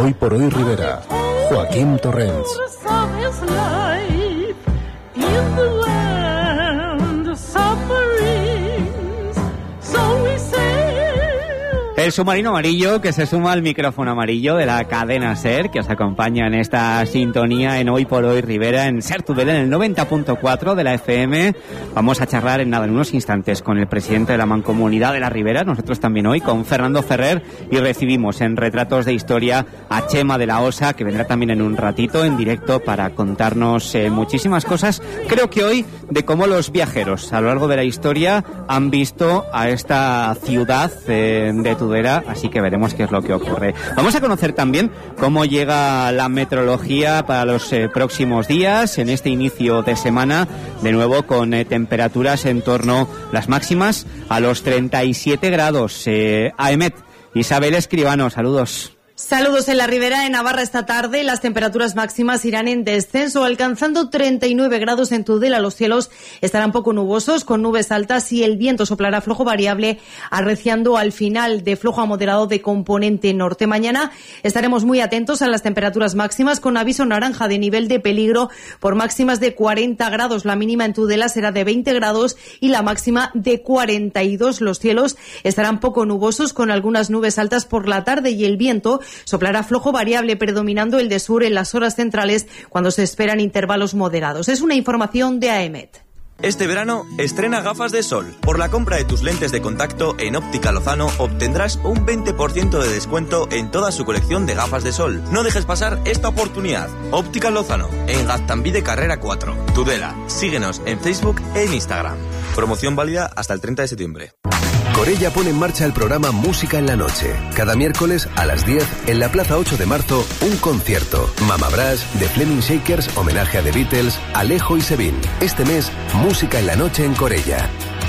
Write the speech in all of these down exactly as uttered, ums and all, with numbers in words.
Hoy por hoy Rivera, Joaquín Torrens. El submarino amarillo que se suma al micrófono amarillo de la cadena SER, que os acompaña en esta sintonía en Hoy por Hoy Rivera, en SER Tudela, en el noventa punto cuatro de la F M. Vamos a charlar en nada, en unos instantes, con el presidente de la Mancomunidad de la Ribera, nosotros también hoy, con Fernando Ferrer, y recibimos en Retratos de Historia a Chema de la Osa, que vendrá también en un ratito en directo para contarnos eh, muchísimas cosas, creo que hoy, de cómo los viajeros a lo largo de la historia han visto a esta ciudad eh, de Tudela. Así que veremos qué es lo que ocurre. Vamos a conocer también cómo llega la meteorología para los eh, próximos días, en este inicio de semana, de nuevo con eh, temperaturas en torno, las máximas, a los treinta y siete grados. Eh, Aemet, Isabel Escribano, saludos. Saludos en la Ribera, en Navarra esta tarde. Las temperaturas máximas irán en descenso, alcanzando treinta y nueve grados en Tudela. Los cielos estarán poco nubosos, con nubes altas, y el viento soplará flojo variable, arreciando al final de flojo a moderado de componente norte. Mañana estaremos muy atentos a las temperaturas máximas, con aviso naranja de nivel de peligro por máximas de cuarenta grados. La mínima en Tudela será de veinte grados y la máxima de cuarenta y dos. Los cielos estarán poco nubosos, con algunas nubes altas por la tarde, y el viento soplará flojo variable, predominando el de sur en las horas centrales, cuando se esperan intervalos moderados. Es una información de Aemet. Este verano estrena gafas de sol. Por la compra de tus lentes de contacto en Óptica Lozano obtendrás un veinte por ciento de descuento en toda su colección de gafas de sol. No dejes pasar esta oportunidad. Óptica Lozano, en Gaztambide Carrera cuatro, Tudela. Síguenos en Facebook e en Instagram. Promoción válida hasta el treinta de septiembre. Corella pone en marcha el programa Música en la Noche. Cada miércoles a las diez, en la Plaza ocho de marzo, un concierto. Mama Brass, The Fleming Shakers, homenaje a The Beatles, Alejo y Sebin. Este mes, Música en la Noche en Corella.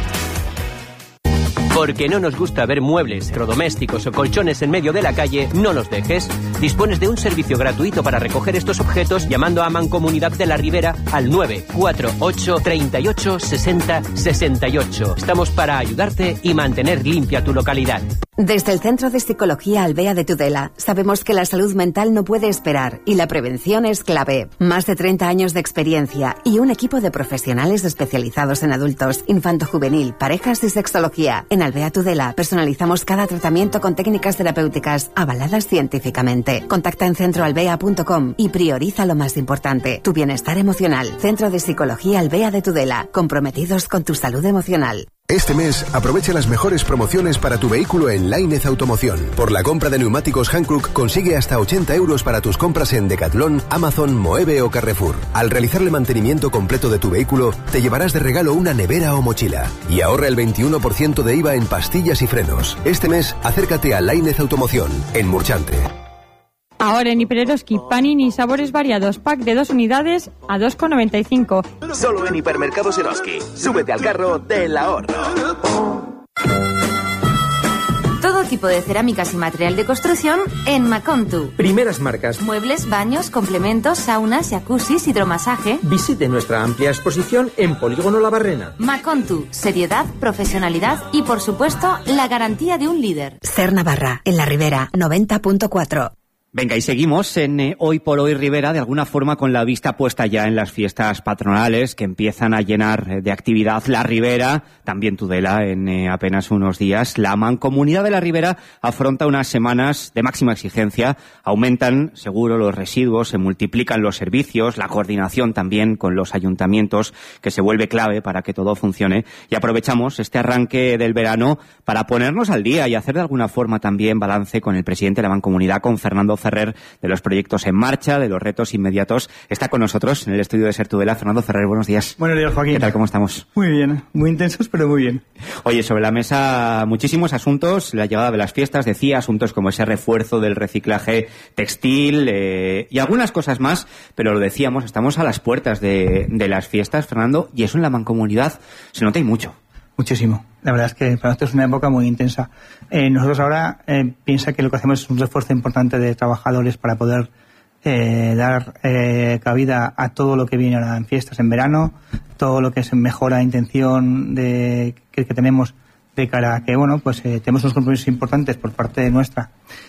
Porque no nos gusta ver muebles, electrodomésticos o colchones en medio de la calle, no los dejes. Dispones de un servicio gratuito para recoger estos objetos llamando a Mancomunidad de la Ribera al nueve cuatro ocho, treinta y ocho, sesenta, sesenta y ocho. Estamos para ayudarte y mantener limpia tu localidad. Desde el Centro de Psicología Albea de Tudela, sabemos que la salud mental no puede esperar y la prevención es clave. Más de treinta años de experiencia y un equipo de profesionales especializados en adultos, infanto-juvenil, parejas y sexología. En Albea Tudela personalizamos cada tratamiento con técnicas terapéuticas avaladas científicamente. Contacta en centroalbea punto com y prioriza lo más importante, tu bienestar emocional. Centro de Psicología Albea de Tudela, comprometidos con tu salud emocional. Este mes, aprovecha las mejores promociones para tu vehículo en Lainez Automoción. Por la compra de neumáticos Hankook, consigue hasta ochenta euros para tus compras en Decathlon, Amazon, Moeve o Carrefour. Al realizarle mantenimiento completo de tu vehículo, te llevarás de regalo una nevera o mochila. Y ahorra el veintiuno por ciento de I V A en pastillas y frenos. Este mes, acércate a Lainez Automoción, en Murchante. Ahora en Hipereroski, Panini sabores variados, pack de dos unidades a dos con noventa y cinco. Solo en Hipermercados Eroski. Súbete al carro del ahorro. Todo tipo de cerámicas y material de construcción en Macontu. Primeras marcas. Muebles, baños, complementos, saunas, jacuzzis, hidromasaje. Visite nuestra amplia exposición en Polígono La Barrena. Macontu. Seriedad, profesionalidad y, por supuesto, la garantía de un líder. Ser Navarra, en la Ribera, noventa punto cuatro. Venga, y seguimos en eh, Hoy por Hoy Rivera, de alguna forma con la vista puesta ya en las fiestas patronales que empiezan a llenar eh, de actividad la Ribera, también Tudela en eh, apenas unos días. La Mancomunidad de la Ribera afronta unas semanas de máxima exigencia, aumentan seguro los residuos, se multiplican los servicios, la coordinación también con los ayuntamientos, que se vuelve clave para que todo funcione, y aprovechamos este arranque del verano para ponernos al día y hacer de alguna forma también balance con el presidente de la Mancomunidad, con Fernando Ferrer, de los proyectos en marcha, de los retos inmediatos. Está con nosotros en el estudio de SER Tudela. Fernando Ferrer, buenos días. Buenos días, Joaquín. ¿Qué tal, cómo estamos? Muy bien, muy intensos, pero muy bien. Oye, sobre la mesa muchísimos asuntos, la llegada de las fiestas, decía, asuntos como ese refuerzo del reciclaje textil eh, y algunas cosas más, pero lo decíamos, estamos a las puertas de, de las fiestas, Fernando, y eso en la Mancomunidad se nota y mucho. Muchísimo. La verdad es que para nosotros es una época muy intensa. Eh, nosotros ahora eh, piensa que lo que hacemos es un refuerzo importante de trabajadores para poder eh, dar eh, cabida a todo lo que viene ahora en fiestas en verano, todo lo que es mejora, intención de que, que tenemos de cara a que, bueno, pues eh, tenemos unos compromisos importantes por parte nuestra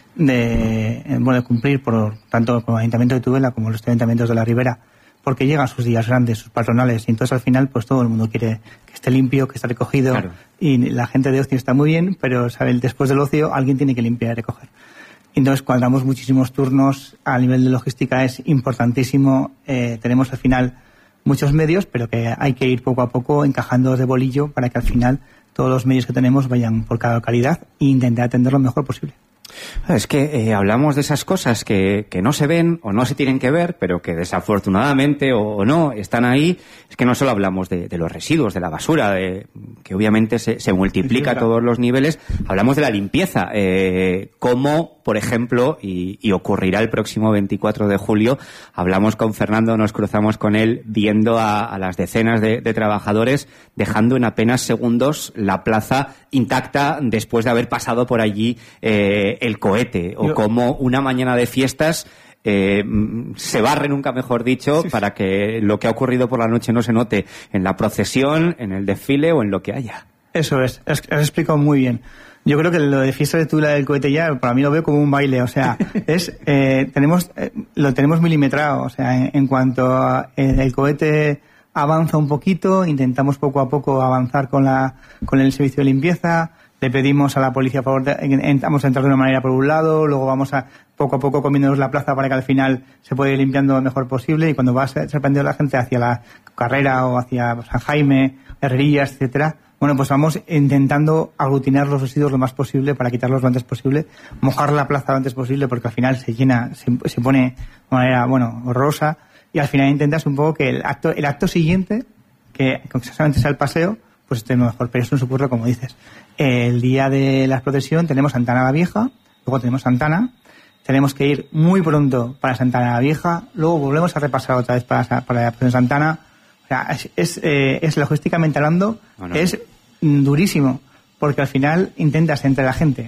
de, eh, bueno, de cumplir, por tanto con el Ayuntamiento de Tudela como los ayuntamientos de la Ribera, porque llegan sus días grandes, sus patronales, y entonces al final pues todo el mundo quiere que esté limpio, que esté recogido, claro. Y la gente de ocio está muy bien, pero sabe, después del ocio alguien tiene que limpiar y recoger. Entonces cuadramos muchísimos turnos, a nivel de logística es importantísimo, eh, tenemos al final muchos medios, pero que hay que ir poco a poco encajando de bolillo para que al final todos los medios que tenemos vayan por cada localidad e intentar atender lo mejor posible. Es que eh, hablamos de esas cosas que, que no se ven o no se tienen que ver, pero que desafortunadamente o, o no están ahí. Es que no solo hablamos de, de los residuos, de la basura, de, que obviamente se, se multiplica a todos los niveles. Hablamos de la limpieza, eh, como, por ejemplo, y, y ocurrirá el próximo veinticuatro de julio, hablamos con Fernando, nos cruzamos con él viendo a, a las decenas de, de trabajadores dejando en apenas segundos la plaza intacta después de haber pasado por allí eh, el cohete, o como una mañana de fiestas eh, se barre, nunca mejor dicho, para que lo que ha ocurrido por la noche no se note en la procesión, en el desfile o en lo que haya. Eso es, has explicado muy bien. Yo creo que lo de fiesta de Tudela del cohete ya, para mí lo veo como un baile, o sea, es eh, tenemos eh, lo tenemos milimetrado, o sea, en, en cuanto a, eh, el cohete avanza un poquito, intentamos poco a poco avanzar con la con el servicio de limpieza, le pedimos a la policía a favor de, vamos a entrar de una manera por un lado, luego vamos a poco a poco comiéndonos la plaza para que al final se pueda ir limpiando lo mejor posible, y cuando va sorprendiendo la gente hacia la Carrera o hacia San Jaime, Herrerías, etcétera, bueno, pues vamos intentando aglutinar los residuos lo más posible para quitarlos lo antes posible, mojar la plaza lo antes posible porque al final se llena, se, se pone de manera, bueno, horrorosa, y al final intentas un poco que el acto, el acto siguiente, que exactamente sea el paseo, pues esté lo mejor, pero eso no se ocurre como dices. El día de la procesión tenemos Santana la Vieja, luego tenemos Santana, tenemos que ir muy pronto para Santana la Vieja, luego volvemos a repasar otra vez para, para la procesión Santana. O sea, es, es, eh, es logísticamente hablando, no, no. es durísimo, porque al final intentas entre la gente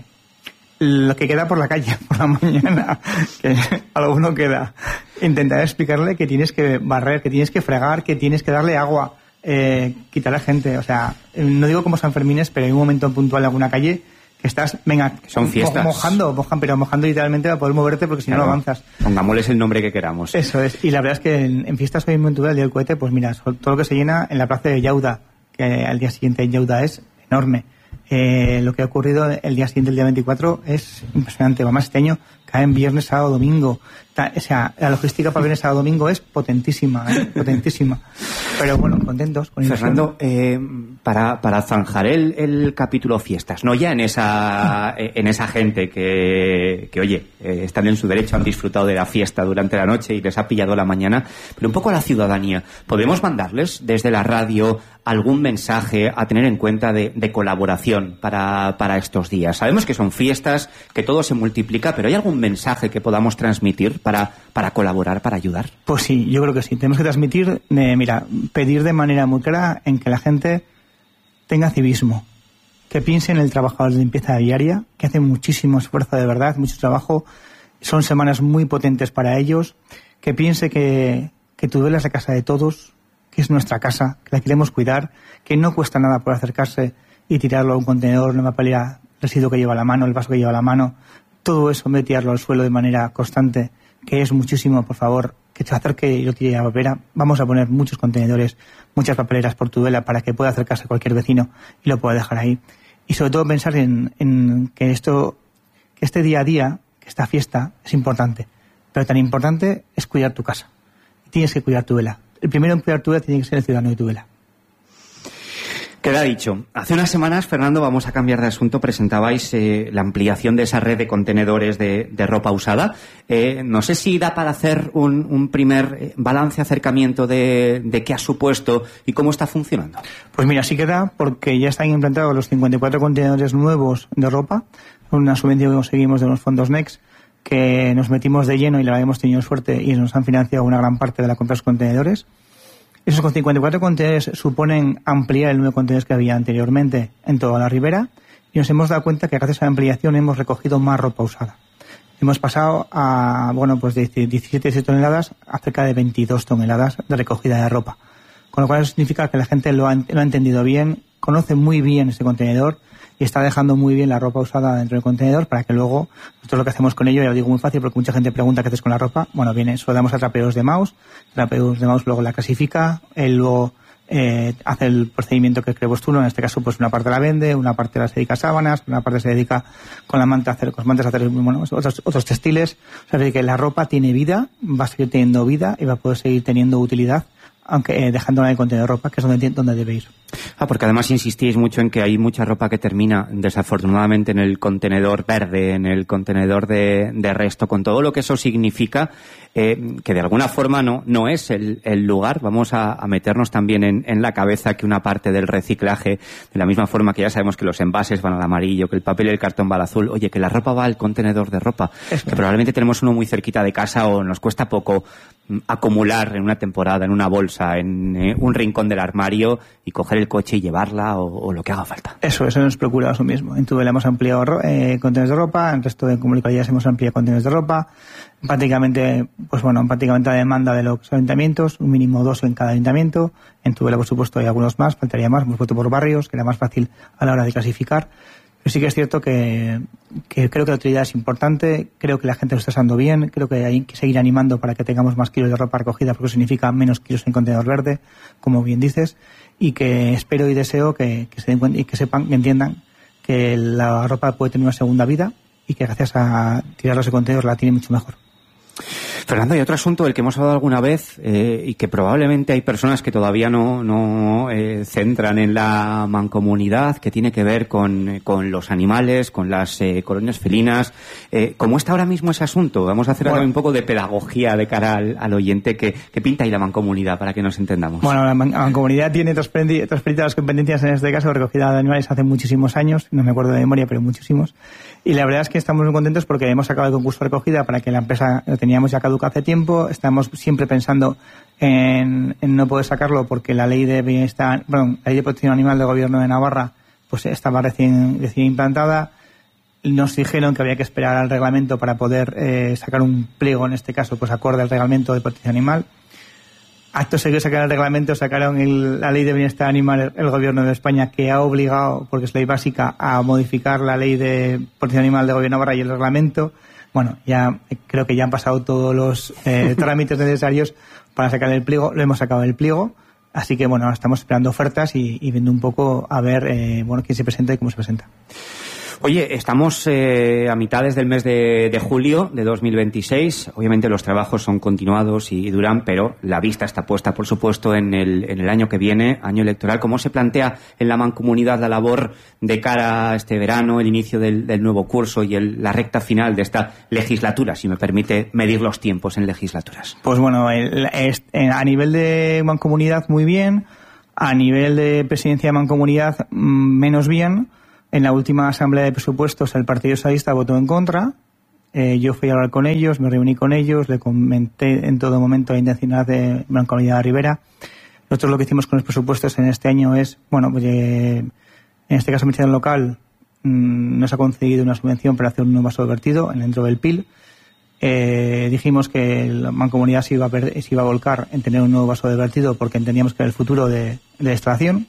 lo que queda por la calle por la mañana, que alguno queda, intentar explicarle que tienes que barrer, que tienes que fregar, que tienes que darle agua, eh, quitar a la gente. O sea, no digo como San Fermines, pero hay un momento puntual en alguna calle que estás, venga, son fiestas, mojando, mojan, pero mojando literalmente para poder moverte, porque si claro, no, no avanzas. Pongámosles el nombre que queramos. Eso es, y la verdad es que en, en fiestas hoy en Montugal, el día del cohete, pues mira, todo lo que se llena en la plaza de Yauda, que al día siguiente en Yauda es enorme. Eh, lo que ha ocurrido el día siguiente, el día veinticuatro, es impresionante. Además, este año cae en viernes, sábado, domingo. O sea, la logística para viernes, sábado, domingo es potentísima, ¿eh? potentísima. Pero bueno, contentos. Con Fernando, eh, para, para zanjar el, el capítulo fiestas, no ya en esa, en esa gente que, que oye, eh, están en su derecho, han disfrutado de la fiesta durante la noche y les ha pillado la mañana, pero un poco a la ciudadanía. ¿Podemos mandarles desde la radio algún mensaje a tener en cuenta de, de colaboración para, para estos días? Sabemos que son fiestas, que todo se multiplica, pero ¿hay algún mensaje que podamos transmitir para, para colaborar, para ayudar? Pues sí, yo creo que sí. Tenemos que transmitir, eh, mira, pedir de manera muy clara en que la gente tenga civismo, que piense en el trabajador de limpieza diaria, que hace muchísimo esfuerzo de verdad, mucho trabajo, son semanas muy potentes para ellos, que piense que, que Tudela es la casa de todos, que es nuestra casa, que la queremos cuidar, que no cuesta nada por acercarse y tirarlo a un contenedor, una papelera, el residuo que lleva a la mano, el vaso que lleva a la mano, todo eso, en vez de tirarlo al suelo de manera constante, que es muchísimo, por favor, que se acerque y lo tire a la papelera. Vamos a poner muchos contenedores, muchas papeleras por Tudela para que pueda acercarse cualquier vecino y lo pueda dejar ahí. Y sobre todo pensar en, en que esto, que este día a día, que esta fiesta es importante, pero tan importante es cuidar tu casa. Y tienes que cuidar Tudela. El primero en cuidar Tudela tiene que ser el ciudadano de Tudela. Queda dicho. Hace unas semanas, Fernando, vamos a cambiar de asunto, presentabais eh, la ampliación de esa red de contenedores de, de ropa usada. Eh, no sé si da para hacer un, un primer balance, acercamiento de, de qué ha supuesto y cómo está funcionando. Pues mira, sí que da, porque ya están implantados los cincuenta y cuatro contenedores nuevos de ropa, una subvención que conseguimos de los fondos Next, que nos metimos de lleno y la hemos tenido suerte y nos han financiado una gran parte de la compra de los contenedores. Esos cincuenta y cuatro contenedores suponen ampliar el número de contenedores que había anteriormente en toda la ribera, y nos hemos dado cuenta que gracias a la ampliación hemos recogido más ropa usada. Hemos pasado a, bueno, pues de diecisiete toneladas a cerca de veintidós toneladas de recogida de ropa. Con lo cual eso significa que la gente lo ha, lo ha entendido bien, conoce muy bien ese contenedor y está dejando muy bien la ropa usada dentro del contenedor para que luego, nosotros lo que hacemos con ello, ya lo digo muy fácil porque mucha gente pregunta qué haces con la ropa. Bueno, viene, se lo damos a traperos de mouse, traperos de mouse luego la clasifica, él luego eh, hace el procedimiento que cree oportuno, en este caso pues una parte la vende, una parte la se dedica a sábanas, una parte se dedica con la manta a hacer, con las mantas a hacer bueno, otros, otros textiles, o sea que la ropa tiene vida, va a seguir teniendo vida y va a poder seguir teniendo utilidad, aunque eh, dejándola en el contenedor de ropa, que es donde, donde debe ir. Ah, porque además insistís mucho en que hay mucha ropa que termina, desafortunadamente, en el contenedor verde, en el contenedor de, de resto, con todo lo que eso significa, eh, que de alguna forma no, no es el, el lugar. Vamos a, a meternos también en, en la cabeza que una parte del reciclaje, de la misma forma que ya sabemos que los envases van al amarillo, que el papel y el cartón va al azul, oye, que la ropa va al contenedor de ropa, eso. Que probablemente tenemos uno muy cerquita de casa o nos cuesta poco acumular en una temporada, en una bolsa, en eh, un rincón del armario y coger el coche y llevarla o, o lo que haga falta. Eso, eso nos procura eso mismo. En Tudela hemos ampliado eh, contenedores de ropa, en el resto de comunidades hemos ampliado contenedores de ropa. Prácticamente, pues bueno, prácticamente la demanda de los ayuntamientos, un mínimo dos en cada ayuntamiento. En Tudela, por supuesto, hay algunos más, faltaría más, hemos puesto por barrios, que era más fácil a la hora de clasificar. Pero sí que es cierto que, que creo que la utilidad es importante, creo que la gente lo está usando bien, creo que hay que seguir animando para que tengamos más kilos de ropa recogida, porque significa menos kilos en contenedor verde, como bien dices, y que espero y deseo que, que se den cuenta y que sepan, que entiendan que la ropa puede tener una segunda vida y que gracias a tirarla ese contenedor la tiene mucho mejor. Fernando, hay otro asunto del que hemos hablado alguna vez eh, y que probablemente hay personas que todavía no, no eh, centran en la mancomunidad, que tiene que ver con, con los animales, con las eh, colonias felinas. Eh, ¿Cómo está ahora mismo ese asunto? Vamos a hacer bueno, ahora un poco de pedagogía de cara al, al oyente. ¿Qué, qué pinta ahí la mancomunidad para que nos entendamos? Bueno, la, man, la mancomunidad tiene transferidas las competencias, en este caso, recogida de animales hace muchísimos años, no me acuerdo de memoria, pero muchísimos. Y la verdad es que estamos muy contentos porque hemos sacado el concurso de recogida para que la empresa lo teníamos ya caduca hace tiempo. Estamos siempre pensando en, en no poder sacarlo porque la ley de bienestar, perdón, la ley de protección animal del Gobierno de Navarra pues estaba recién, recién implantada. Nos dijeron que había que esperar al reglamento para poder eh, sacar un pliego, en este caso, pues acorde al reglamento de protección animal. Acto seguido sacaron el reglamento, sacaron el, la ley de bienestar animal el, el Gobierno de España, que ha obligado, porque es ley básica, a modificar la ley de protección animal del Gobierno de Navarra y el reglamento. Bueno, ya creo que ya han pasado todos los eh, trámites necesarios para sacar el pliego. Lo hemos sacado el pliego, así que bueno, estamos esperando ofertas y, y viendo un poco a ver eh, bueno quién se presenta y cómo se presenta. Oye, estamos eh, a mitades del mes de, de julio de dos mil veintiséis. Obviamente los trabajos son continuados y duran, pero la vista está puesta, por supuesto, en el, en el año que viene, año electoral. ¿Cómo se plantea en la mancomunidad la labor de cara a este verano, el inicio del, del nuevo curso y el, la recta final de esta legislatura, si me permite medir los tiempos en legislaturas? Pues bueno, el, el, a nivel de mancomunidad muy bien, a nivel de presidencia de mancomunidad menos bien. En la última asamblea de presupuestos el Partido Socialista votó en contra. Eh, yo fui a hablar con ellos, me reuní con ellos, le comenté en todo momento la intencionalidad de Mancomunidad de Ribera. Nosotros lo que hicimos con los presupuestos en este año es, bueno, pues eh, en este caso, Administración Local mmm, nos ha concedido una subvención para hacer un nuevo vaso vertido dentro del P I L. Eh, dijimos que la Mancomunidad se iba, a per- se iba a volcar en tener un nuevo vaso de vertido porque entendíamos que era el futuro de, de la extracción.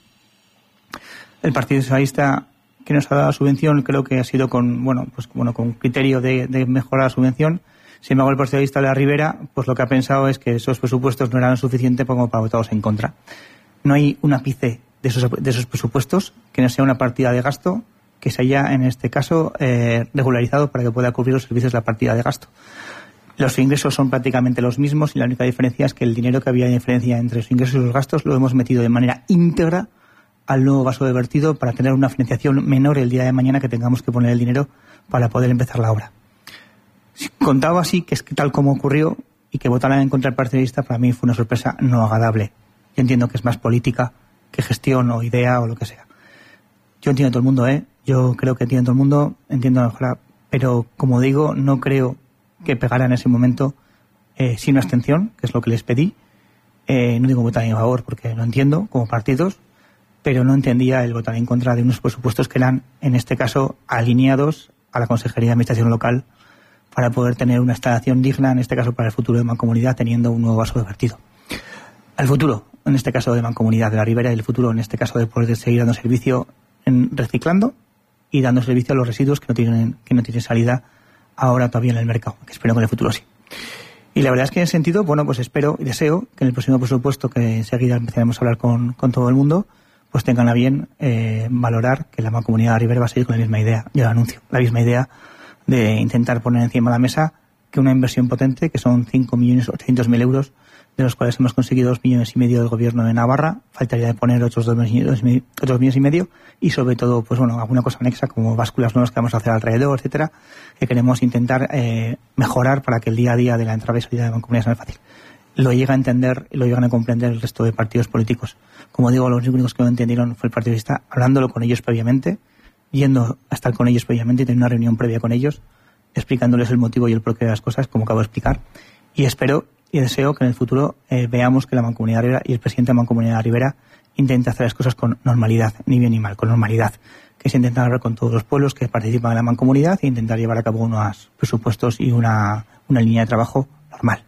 El Partido Socialista, que nos ha dado la subvención, creo que ha sido con, bueno, pues bueno, con criterio de, de mejorar la subvención. Sin embargo, el Partido Socialista de la Ribera, pues lo que ha pensado es que esos presupuestos no eran suficientes como para votarlos en contra. No hay un ápice de esos, de esos presupuestos que no sea una partida de gasto que se haya, en este caso, eh, regularizado para que pueda cubrir los servicios de la partida de gasto. Los ingresos son prácticamente los mismos y la única diferencia es que el dinero que había de diferencia entre los ingresos y los gastos lo hemos metido de manera íntegra al nuevo vaso de vertido para tener una financiación menor el día de mañana que tengamos que poner el dinero para poder empezar la obra. Contado así, que es que tal como ocurrió y que votaran en contra del Partido Socialista, para mí fue una sorpresa no agradable. Yo entiendo que es más política que gestión o idea o lo que sea. Yo entiendo a todo el mundo, ¿eh? Yo creo que entiendo a todo el mundo, entiendo a mejor, pero como digo, no creo que pegara en ese momento eh, sin una abstención, que es lo que les pedí. Eh, no digo votar en favor porque lo entiendo como partidos, pero no entendía el votar en contra de unos presupuestos que eran, en este caso, alineados a la Consejería de Administración Local para poder tener una instalación digna, en este caso para el futuro de Mancomunidad, teniendo un nuevo vaso de vertido. Al futuro, en este caso de Mancomunidad de la Ribera, y el futuro, en este caso, de poder seguir dando servicio en reciclando y dando servicio a los residuos que no tienen que no tienen salida ahora todavía en el mercado, que espero que en el futuro sí. Y la verdad es que en ese sentido, bueno, pues espero y deseo que en el próximo presupuesto, que enseguida empezaremos a hablar con, con todo el mundo, pues tengan a bien eh, valorar que la Mancomunidad de la Ribera va a seguir con la misma idea, yo lo anuncio, la misma idea de intentar poner encima de la mesa que una inversión potente, que son cinco millones ochocientos mil euros, de los cuales hemos conseguido dos millones y medio del gobierno de Navarra, faltaría de poner otros dos millones y medio, y sobre todo, pues bueno, alguna cosa anexa como básculas nuevas que vamos a hacer alrededor, etcétera, que queremos intentar eh, mejorar para que el día a día de la entrada y salida de Mancomunidad sea más fácil. Lo llega a entender y lo llegan a comprender el resto de partidos políticos. Como digo, los únicos que lo entendieron fue el Partido Socialista, hablándolo con ellos previamente, yendo a estar con ellos previamente y tener una reunión previa con ellos, explicándoles el motivo y el porqué de las cosas, como acabo de explicar. Y espero y deseo que en el futuro eh, veamos que la Mancomunidad de la Ribera y el presidente de la Mancomunidad de la Ribera intenta hacer las cosas con normalidad, ni bien ni mal, con normalidad, que se intenta hablar con todos los pueblos que participan en la Mancomunidad e intentar llevar a cabo unos presupuestos y una, una línea de trabajo normal.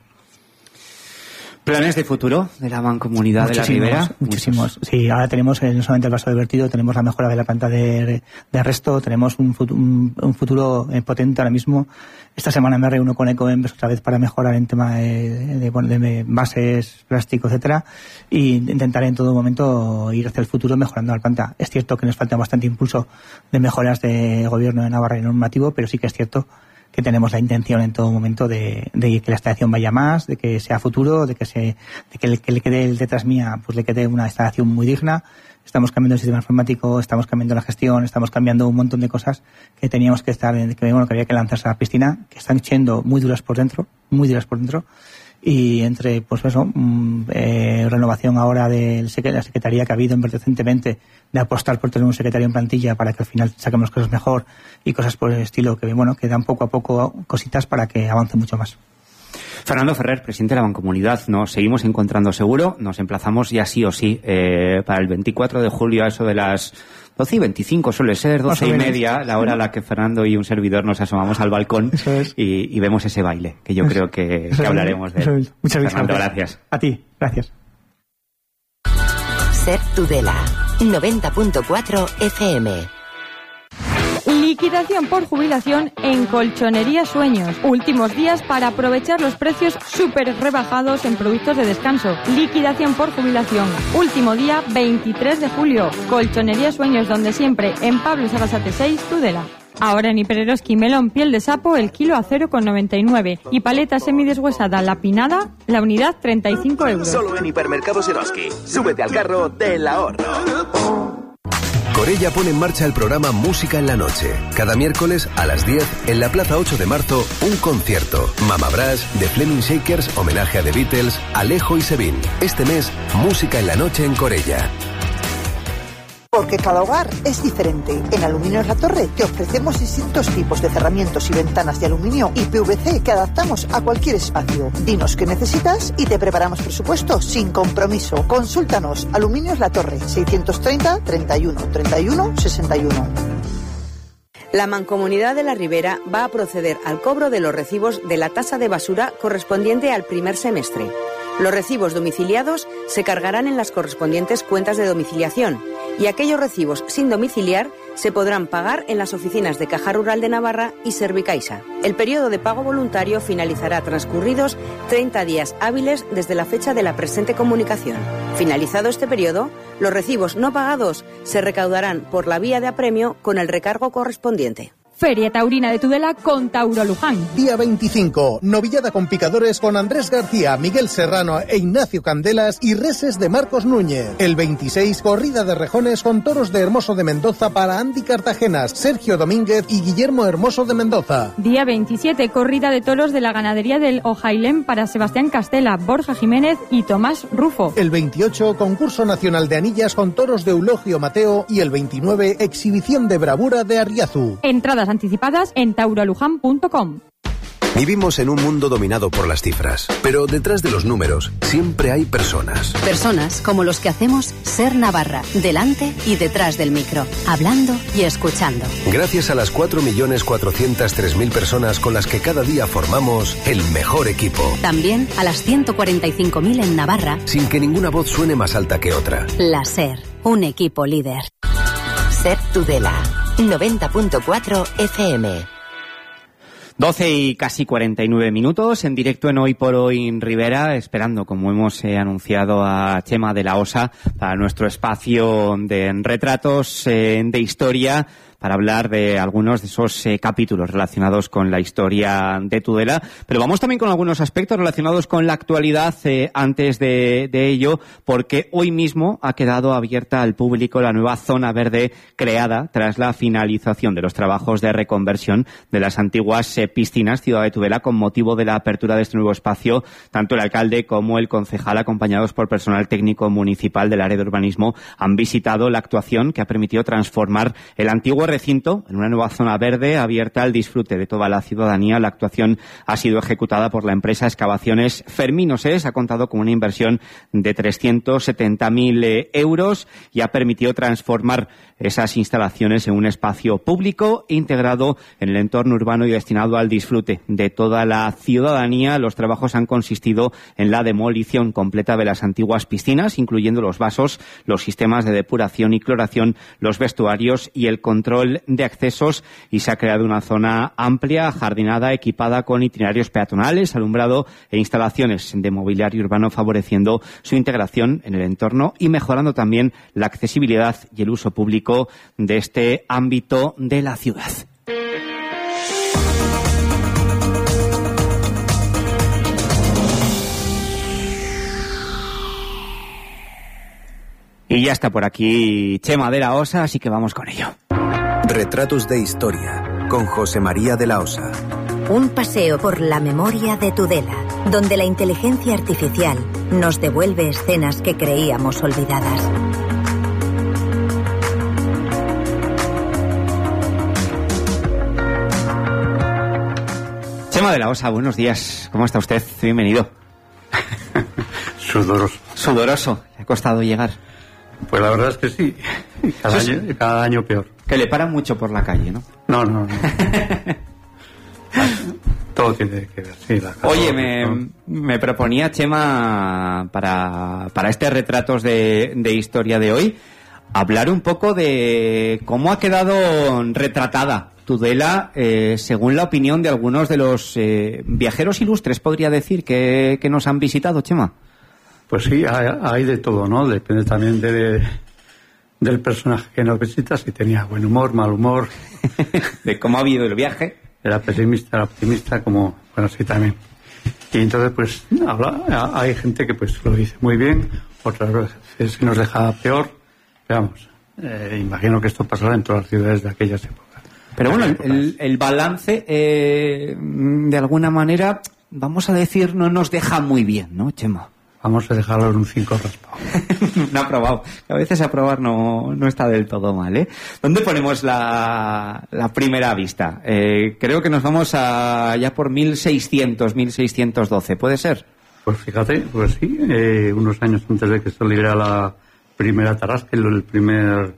¿Planes de futuro de la Mancomunidad de la Ribera? Muchísimos. Sí, ahora tenemos eh, no solamente el vaso de vertido, tenemos la mejora de la planta de, de arresto, tenemos un futuro, un, un futuro eh, potente ahora mismo. Esta semana me reúno con Ecoembes otra vez para mejorar en tema de, de, de, de bases, plástico, etcétera, y intentaré en todo momento ir hacia el futuro mejorando la planta. Es cierto que nos falta bastante impulso de mejoras de gobierno de Navarra y normativo, pero sí que es cierto que tenemos la intención en todo momento de, de que la instalación vaya más, de que sea futuro, de que se, de que le, que le quede el detrás mía, pues le quede una instalación muy digna. Estamos cambiando el sistema informático, estamos cambiando la gestión, estamos cambiando un montón de cosas que teníamos que estar, que, bueno, que había que lanzarse a la piscina, que están siendo muy duras por dentro, muy duras por dentro. Y entre, pues eso, eh, renovación ahora de la secretaría que ha habido recientemente, de apostar por tener un secretario en plantilla para que al final saquemos cosas mejor y cosas por el estilo que, bueno, que dan poco a poco cositas para que avance mucho más. Fernando Ferrer, presidente de la Mancomunidad, nos seguimos encontrando seguro, nos emplazamos ya sí o sí eh, para el veinticuatro de julio a eso de las doce y veinticinco suele ser, doce y media, la hora a la que Fernando y un servidor nos asomamos al balcón es. y, y vemos ese baile, que yo creo que, que hablaremos de él. Muchas Fernando, gracias. gracias. A ti, gracias. Ser Tudela, noventa punto cuatro F M. Liquidación por jubilación en Colchonería Sueños. Últimos días para aprovechar los precios súper rebajados en productos de descanso. Liquidación por jubilación. Último día veintitrés de julio. Colchonería Sueños, donde siempre, en Pablo Sarasate seis, Tudela. Ahora en Hipereroski melón piel de sapo el kilo a cero coma noventa y nueve y paleta semideshuesada la pinada la unidad treinta y cinco euros. Solo en Hipermercados Eroski. Súbete al carro del ahorro. Corella pone en marcha el programa Música en la Noche. Cada miércoles a las diez, en la Plaza ocho de marzo, un concierto. Mama Brass, The Fleming Shakers, homenaje a The Beatles, Alejo y Sebin. Este mes, Música en la Noche en Corella. Porque cada hogar es diferente. En Aluminios La Torre te ofrecemos distintos tipos de cerramientos y ventanas de aluminio y P V C que adaptamos a cualquier espacio. Dinos qué necesitas y te preparamos presupuesto sin compromiso. Consúltanos. Aluminios La Torre, seiscientos treinta, treinta y uno, treinta y uno, sesenta y uno. La Mancomunidad de la Ribera va a proceder al cobro de los recibos de la tasa de basura correspondiente al primer semestre. Los recibos domiciliados se cargarán en las correspondientes cuentas de domiciliación y aquellos recibos sin domiciliar se podrán pagar en las oficinas de Caja Rural de Navarra y Servicaixa. El periodo de pago voluntario finalizará transcurridos treinta días hábiles desde la fecha de la presente comunicación. Finalizado este periodo, los recibos no pagados se recaudarán por la vía de apremio con el recargo correspondiente. Feria Taurina de Tudela con Tauro Luján. Día veinticinco, novillada con picadores con Andrés García, Miguel Serrano e Ignacio Candelas y reses de Marcos Núñez. El veintiséis, corrida de rejones con toros de Hermoso de Mendoza para Andy Cartagenas, Sergio Domínguez y Guillermo Hermoso de Mendoza. Día veintisiete, corrida de toros de la ganadería del Ojailén para Sebastián Castela, Borja Jiménez y Tomás Rufo. El veintiocho, concurso nacional de anillas con toros de Eulogio Mateo y el veintinueve, exhibición de bravura de Arriazu. Entradas anticipadas en tauroluján punto com. Vivimos en un mundo dominado por las cifras, pero detrás de los números siempre hay personas. Personas como los que hacemos Ser Navarra, delante y detrás del micro, hablando y escuchando. Gracias a las cuatro millones cuatrocientas tres mil personas con las que cada día formamos el mejor equipo. También a las ciento cuarenta y cinco mil en Navarra, sin que ninguna voz suene más alta que otra. La SER, un equipo líder. Ser Tudela, noventa punto cuatro F M. doce y casi cuarenta y nueve minutos, en directo en Hoy por Hoy en Rivera, esperando, como hemos eh, anunciado, a Chema de la Osa para nuestro espacio de retratos eh, de historia, para hablar de algunos de esos eh, capítulos relacionados con la historia de Tudela. Pero vamos también con algunos aspectos relacionados con la actualidad eh, antes de, de ello, porque hoy mismo ha quedado abierta al público la nueva zona verde creada tras la finalización de los trabajos de reconversión de las antiguas eh, piscinas Ciudad de Tudela, con motivo de la apertura de este nuevo espacio. Tanto el alcalde como el concejal, acompañados por personal técnico municipal del área de urbanismo, han visitado la actuación que ha permitido transformar el antiguo recinto en una nueva zona verde abierta al disfrute de toda la ciudadanía. La actuación ha sido ejecutada por la empresa Excavaciones Fermín Osés, ha contado con una inversión de trescientos setenta mil euros y ha permitido transformar esas instalaciones en un espacio público integrado en el entorno urbano y destinado al disfrute de toda la ciudadanía. Los trabajos han consistido en la demolición completa de las antiguas piscinas, incluyendo los vasos, los sistemas de depuración y cloración, los vestuarios y el control de accesos, y se ha creado una zona amplia, jardinada, equipada con itinerarios peatonales, alumbrado e instalaciones de mobiliario urbano, favoreciendo su integración en el entorno y mejorando también la accesibilidad y el uso público de este ámbito de la ciudad. Y ya está por aquí Chema de la Osa, así que vamos con ello. Retratos de historia, con José María de la Osa. Un paseo por la memoria de Tudela, donde la inteligencia artificial nos devuelve escenas que creíamos olvidadas. Chema de la Osa, buenos días. ¿Cómo está usted? Bienvenido. Sudoroso. Sudoroso. ¿Le ha costado llegar? Pues la verdad es que sí. Cada, año, cada año peor. Que le paran mucho por la calle, ¿no? No, no, no. Todo tiene que ver, sí. La Oye, me, me proponía, Chema, para, para este retratos de, de historia de hoy, hablar un poco de cómo ha quedado retratada Tudela, eh, según la opinión de algunos de los eh, viajeros ilustres, podría decir, que, que nos han visitado, Chema. Pues sí, hay, hay de todo, ¿no? Depende también de, del personaje que nos visita, si tenía buen humor, mal humor. De cómo ha habido el viaje. Era pesimista, era optimista, como, bueno, sí también. Y entonces, pues, habla, hay gente que pues lo dice muy bien, otras veces nos deja peor. Pero vamos, eh, imagino que esto pasará en todas las ciudades de aquellas épocas. Pero bueno, el, el balance, eh, de alguna manera, vamos a decir, no nos deja muy bien, ¿no, Chema? Vamos a dejarlo en un cinco raspado. No aprobado. A veces aprobar no, no está del todo mal, ¿eh? ¿Dónde ponemos la, la primera vista? Eh, creo que nos vamos a ya por mil seiscientos, mil seiscientos doce, ¿puede ser? Pues fíjate, pues sí, eh, unos años antes de que saliera la primera tarasca, el primer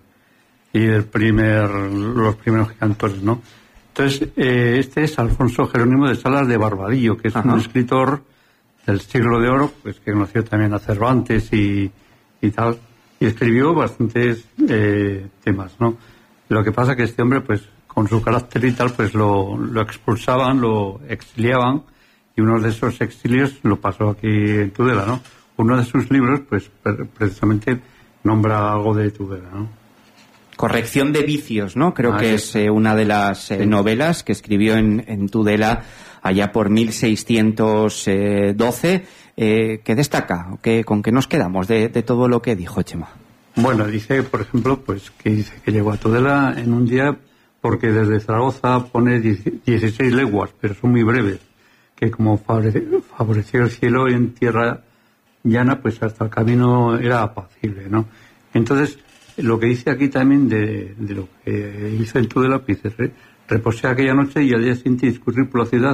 y el primer los primeros cantores, ¿no? Entonces, eh, este es Alfonso Jerónimo de Salas de Barbadillo, que es Ajá. un escritor del siglo de oro, pues que conoció también a Cervantes y, y tal, y escribió bastantes eh, temas, ¿no? Lo que pasa que este hombre, pues, con su carácter y tal, pues lo, lo expulsaban, lo exiliaban, y uno de esos exilios lo pasó aquí en Tudela, ¿no? Uno de sus libros, pues, precisamente nombra algo de Tudela, ¿no? Corrección de vicios, ¿no? Creo ah, que es eh, una de las eh, sí. novelas que escribió en, en Tudela allá por mil seiscientos doce. Eh, ¿Qué destaca? ¿Qué, ¿Con qué nos quedamos de, de todo lo que dijo, Chema? Bueno, dice, por ejemplo, pues que dice que llegó a Tudela en un día porque desde Zaragoza pone dieciséis leguas, pero son muy breves, que como favoreció el cielo y en tierra llana, pues hasta el camino era apacible, ¿no? Entonces, lo que dice aquí también de, de lo que hizo en Tudela, pues dice, reposé aquella noche y al día siguiente discurrir por la ciudad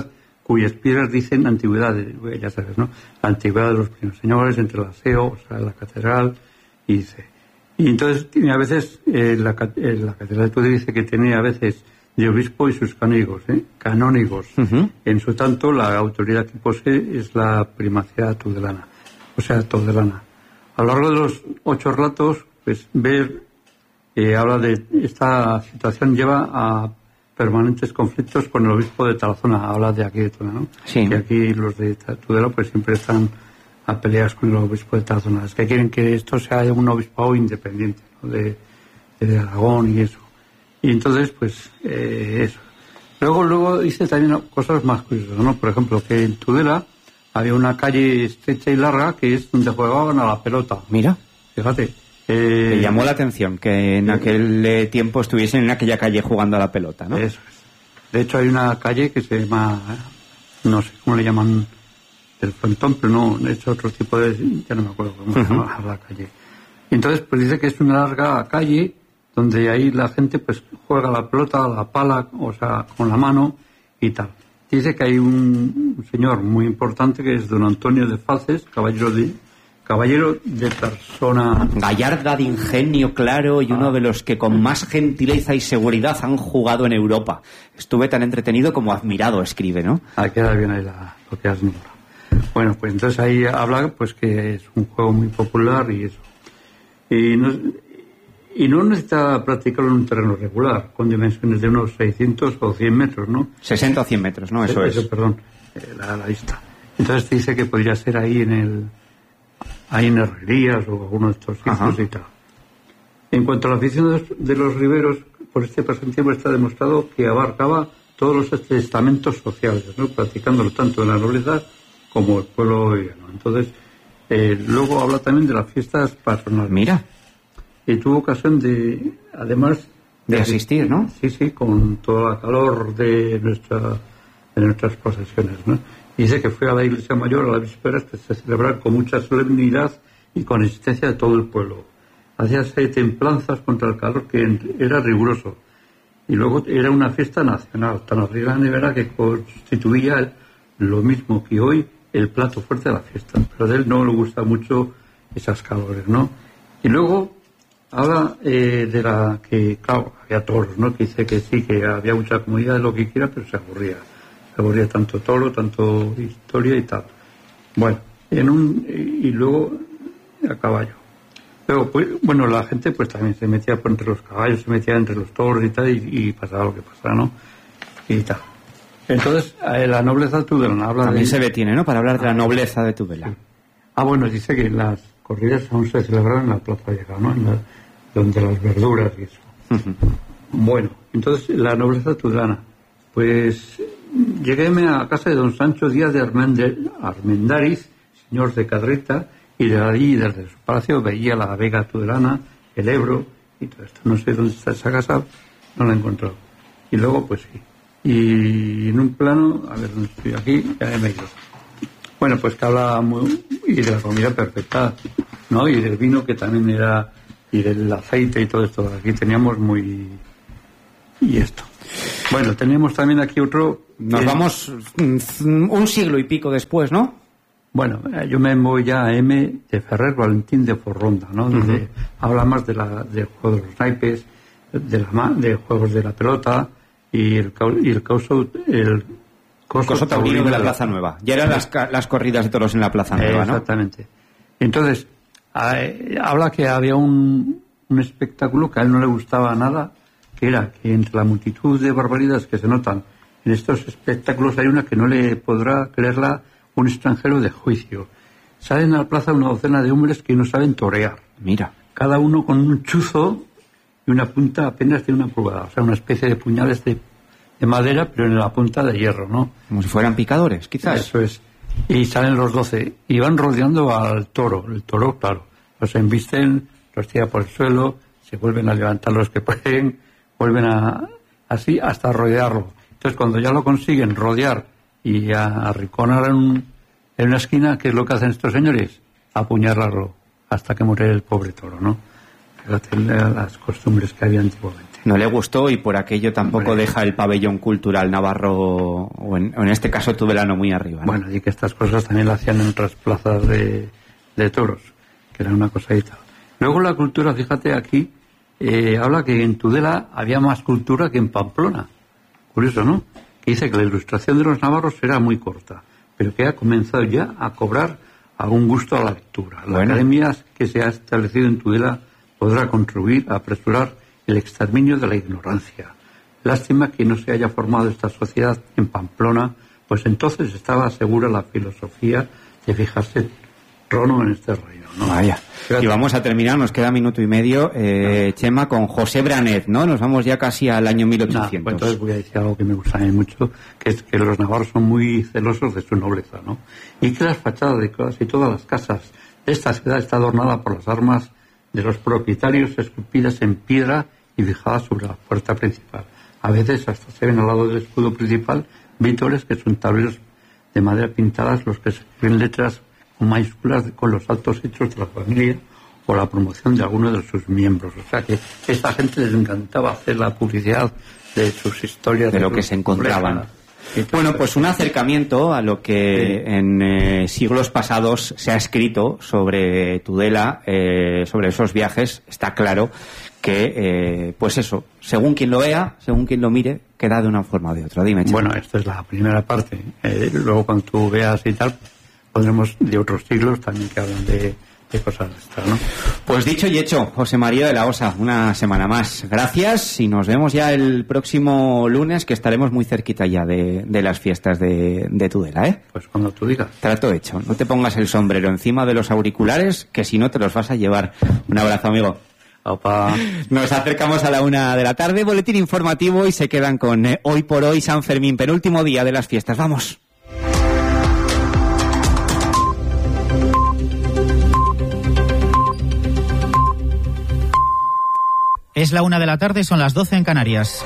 cuyas piedras dicen antigüedad, de, ya sabes, ¿no? La antigüedad de los primeros señores, entre el aseo, o sea, la catedral, y dice. Y entonces tiene a veces, eh, la, eh, la catedral de Tudela dice que tiene a veces de obispo y sus canónigos, ¿eh? canónigos. Uh-huh. En su tanto, la autoridad que posee es la primacía tudelana, o sea, tudelana. A lo largo de los ocho relatos, pues ver, eh, habla de esta situación lleva a permanentes conflictos con el obispo de tal zona, habla de aquí de Tudela, ¿no? Sí. Que aquí los de Tudela pues siempre están a peleas con el obispo de tal zona. Es que quieren que esto sea un obispado independiente, ¿no? de, de Aragón y eso. Y entonces, pues, eh, eso. Luego, luego dice también cosas más curiosas, ¿no? Por ejemplo, que en Tudela había una calle estrecha y larga que es donde jugaban a la pelota. Mira. Fíjate. Eh, Me llamó la atención que en aquel eh, tiempo estuviesen en aquella calle jugando a la pelota, ¿no? Eso es. De hecho, hay una calle que se llama, no sé cómo le llaman, el frontón, pero no, de hecho, otro tipo de, ya no me acuerdo cómo se llama uh-huh. la calle. Y entonces, pues dice que es una larga calle donde ahí la gente pues juega la pelota, la pala, o sea, con la mano y tal. Dice que hay un, un señor muy importante que es don Antonio de Falces, caballero de caballero de persona gallarda, de ingenio claro y ah. uno de los que con más gentileza y seguridad han jugado en Europa. Estuve tan entretenido como admirado, escribe, ¿no? Ah, queda bien ahí la, lo que has nombrado. Bueno, pues entonces ahí habla pues que es un juego muy popular y eso. Y no, y no necesita practicarlo en un terreno regular, con dimensiones de unos seiscientos o cien metros, ¿no? sesenta o cien metros, ¿no? Eso, eso es. Perdón, eh, la, la lista. Entonces dice que podría ser ahí en el ahí en Herrerías o alguno de estos sitios y tal. En cuanto a la afición de los, de los riberos, por este pasatiempo está demostrado que abarcaba todos los estamentos sociales, ¿no? Practicándolo tanto en la nobleza como el pueblo llano. Entonces, eh, luego habla también de las fiestas patronales. Mira. Y tuvo ocasión de, además... De, de asistir, ¿no? Sí, sí, con todo el calor de, nuestra, de nuestras posesiones, ¿no? Y dice que fue a la iglesia mayor a la víspera que se celebrar con mucha solemnidad y con existencia de todo el pueblo. Hacíase templanzas contra el calor que era riguroso. Y luego era una fiesta nacional, tan arreglada era que constituía lo mismo que hoy el plato fuerte de la fiesta. Pero a él no le gusta mucho esas calores, ¿no? Y luego habla eh, de la que, claro, había toros, ¿no? Que dice que sí, que había mucha comunidad de lo que quiera, pero se aburría. Se aburría tanto toro, tanto historia y tal. Bueno, en un y luego a caballo. Luego, pues, bueno, la gente pues también se metía por entre los caballos, se metía entre los toros y tal, y, y pasaba lo que pasaba, ¿no? Y tal. Entonces, eh, la nobleza tudelana habla también de... se detiene, ¿no? Para hablar de la nobleza de Tudela. Sí. Ah, bueno, dice que las corridas aún se celebraban en la Plaza Vieja, ¿no? En la, donde las verduras y eso. Uh-huh. Bueno, entonces, la nobleza tudelana. Pues lleguéme a casa de don Sancho Díaz de Armendáriz, señor de Cadreta, y de allí, desde su palacio, veía la Vega tudelana, el Ebro y todo esto. No sé dónde está esa casa, no la he encontrado. Y luego, pues sí. Y en un plano, a ver dónde estoy aquí, ya me he ido. Bueno, pues que habla muy, y de la comida perfecta, ¿no? Y del vino que también era, y del aceite y todo esto. Aquí teníamos muy... Y esto. Bueno, tenemos también aquí otro... Nos eh, vamos un siglo y pico después, ¿no? Bueno, yo me voy ya a M de Ferrer Valentín de Forronda, ¿no? Donde uh-huh. habla más de la del juego de los naipes, de la de juegos de la pelota y el y el causo el coso, coso taurino de la Plaza Nueva. Ya eran las las corridas de toros en la Plaza Nueva, ¿no? Exactamente. Entonces, eh, habla que había un, un espectáculo que a él no le gustaba nada, que era que entre la multitud de barbaridades que se notan en estos espectáculos hay una que no le podrá creerla un extranjero de juicio. Salen a la plaza una docena de hombres que no saben torear. Mira. Cada uno con un chuzo y una punta apenas de una pulgada. O sea, una especie de puñales de, de madera, pero en la punta de hierro, ¿no? Como si fueran picadores, quizás. Eso es. Y salen los doce y van rodeando al toro. El toro, claro, los embisten, los tira por el suelo, se vuelven a levantar los que pueden, vuelven a... así hasta rodearlo. Entonces, cuando ya lo consiguen rodear y a arrinconar en, en una esquina, ¿qué es lo que hacen estos señores? Apuñalarlo hasta que muere el pobre toro, ¿no? Fíjate las costumbres que había antiguamente. No le gustó y por aquello tampoco Hombre. deja el pabellón cultural navarro, o en, o en este caso tudelano, muy arriba, ¿no? Bueno, y que estas cosas también las hacían en otras plazas de, de toros, que era una cosadita. Luego la cultura, fíjate aquí, eh, habla que en Tudela había más cultura que en Pamplona. Curioso, ¿no? Que dice que la ilustración de los navarros era muy corta, pero que ha comenzado ya a cobrar algún gusto a la lectura. La bueno. academia que se ha establecido en Tudela podrá contribuir a apresurar el exterminio de la ignorancia. Lástima que no se haya formado esta sociedad en Pamplona, pues entonces estaba segura la filosofía de fijarse trono en este reino, ¿no? Vaya. Y vamos a terminar, nos queda minuto y medio, eh, no. Chema, con José Branet, ¿no? Nos vamos ya casi al año mil ochocientos. No, pues entonces voy a decir algo que me gusta a mí mucho, que es que los navarros son muy celosos de su nobleza, ¿no? Y que las fachadas de casi todas las casas de esta ciudad está adornada por las armas de los propietarios esculpidas en piedra y fijadas sobre la puerta principal. A veces hasta se ven al lado del escudo principal vítores que son tableros de madera pintadas, los que se escriben letras con mayúsculas con los altos hechos de la familia o la promoción de alguno de sus miembros. O sea que a esta gente les encantaba hacer la publicidad de sus historias. De lo que se encontraban. Bueno, pues un acercamiento a lo que sí. en eh, siglos pasados se ha escrito sobre Tudela, eh, sobre esos viajes. Está claro que, eh, pues eso, según quien lo vea, según quien lo mire, queda de una forma o de otra. Dime, Chema. Bueno, esta es la primera parte. Eh, luego cuando tú veas y tal, pondremos de otros siglos también que hablan de, de cosas de estas, ¿no? Pues dicho y hecho, José María de la Osa, una semana más. Gracias y nos vemos ya el próximo lunes, que estaremos muy cerquita ya de, de las fiestas de, de Tudela, ¿eh? Pues cuando tú digas. Trato hecho. No te pongas el sombrero encima de los auriculares, que si no te los vas a llevar. Un abrazo, amigo. Opa. Nos acercamos a la una de la tarde, boletín informativo, y se quedan con eh, Hoy por Hoy, San Fermín, penúltimo día de las fiestas. Vamos. Es la una de la tarde, son las doce en Canarias.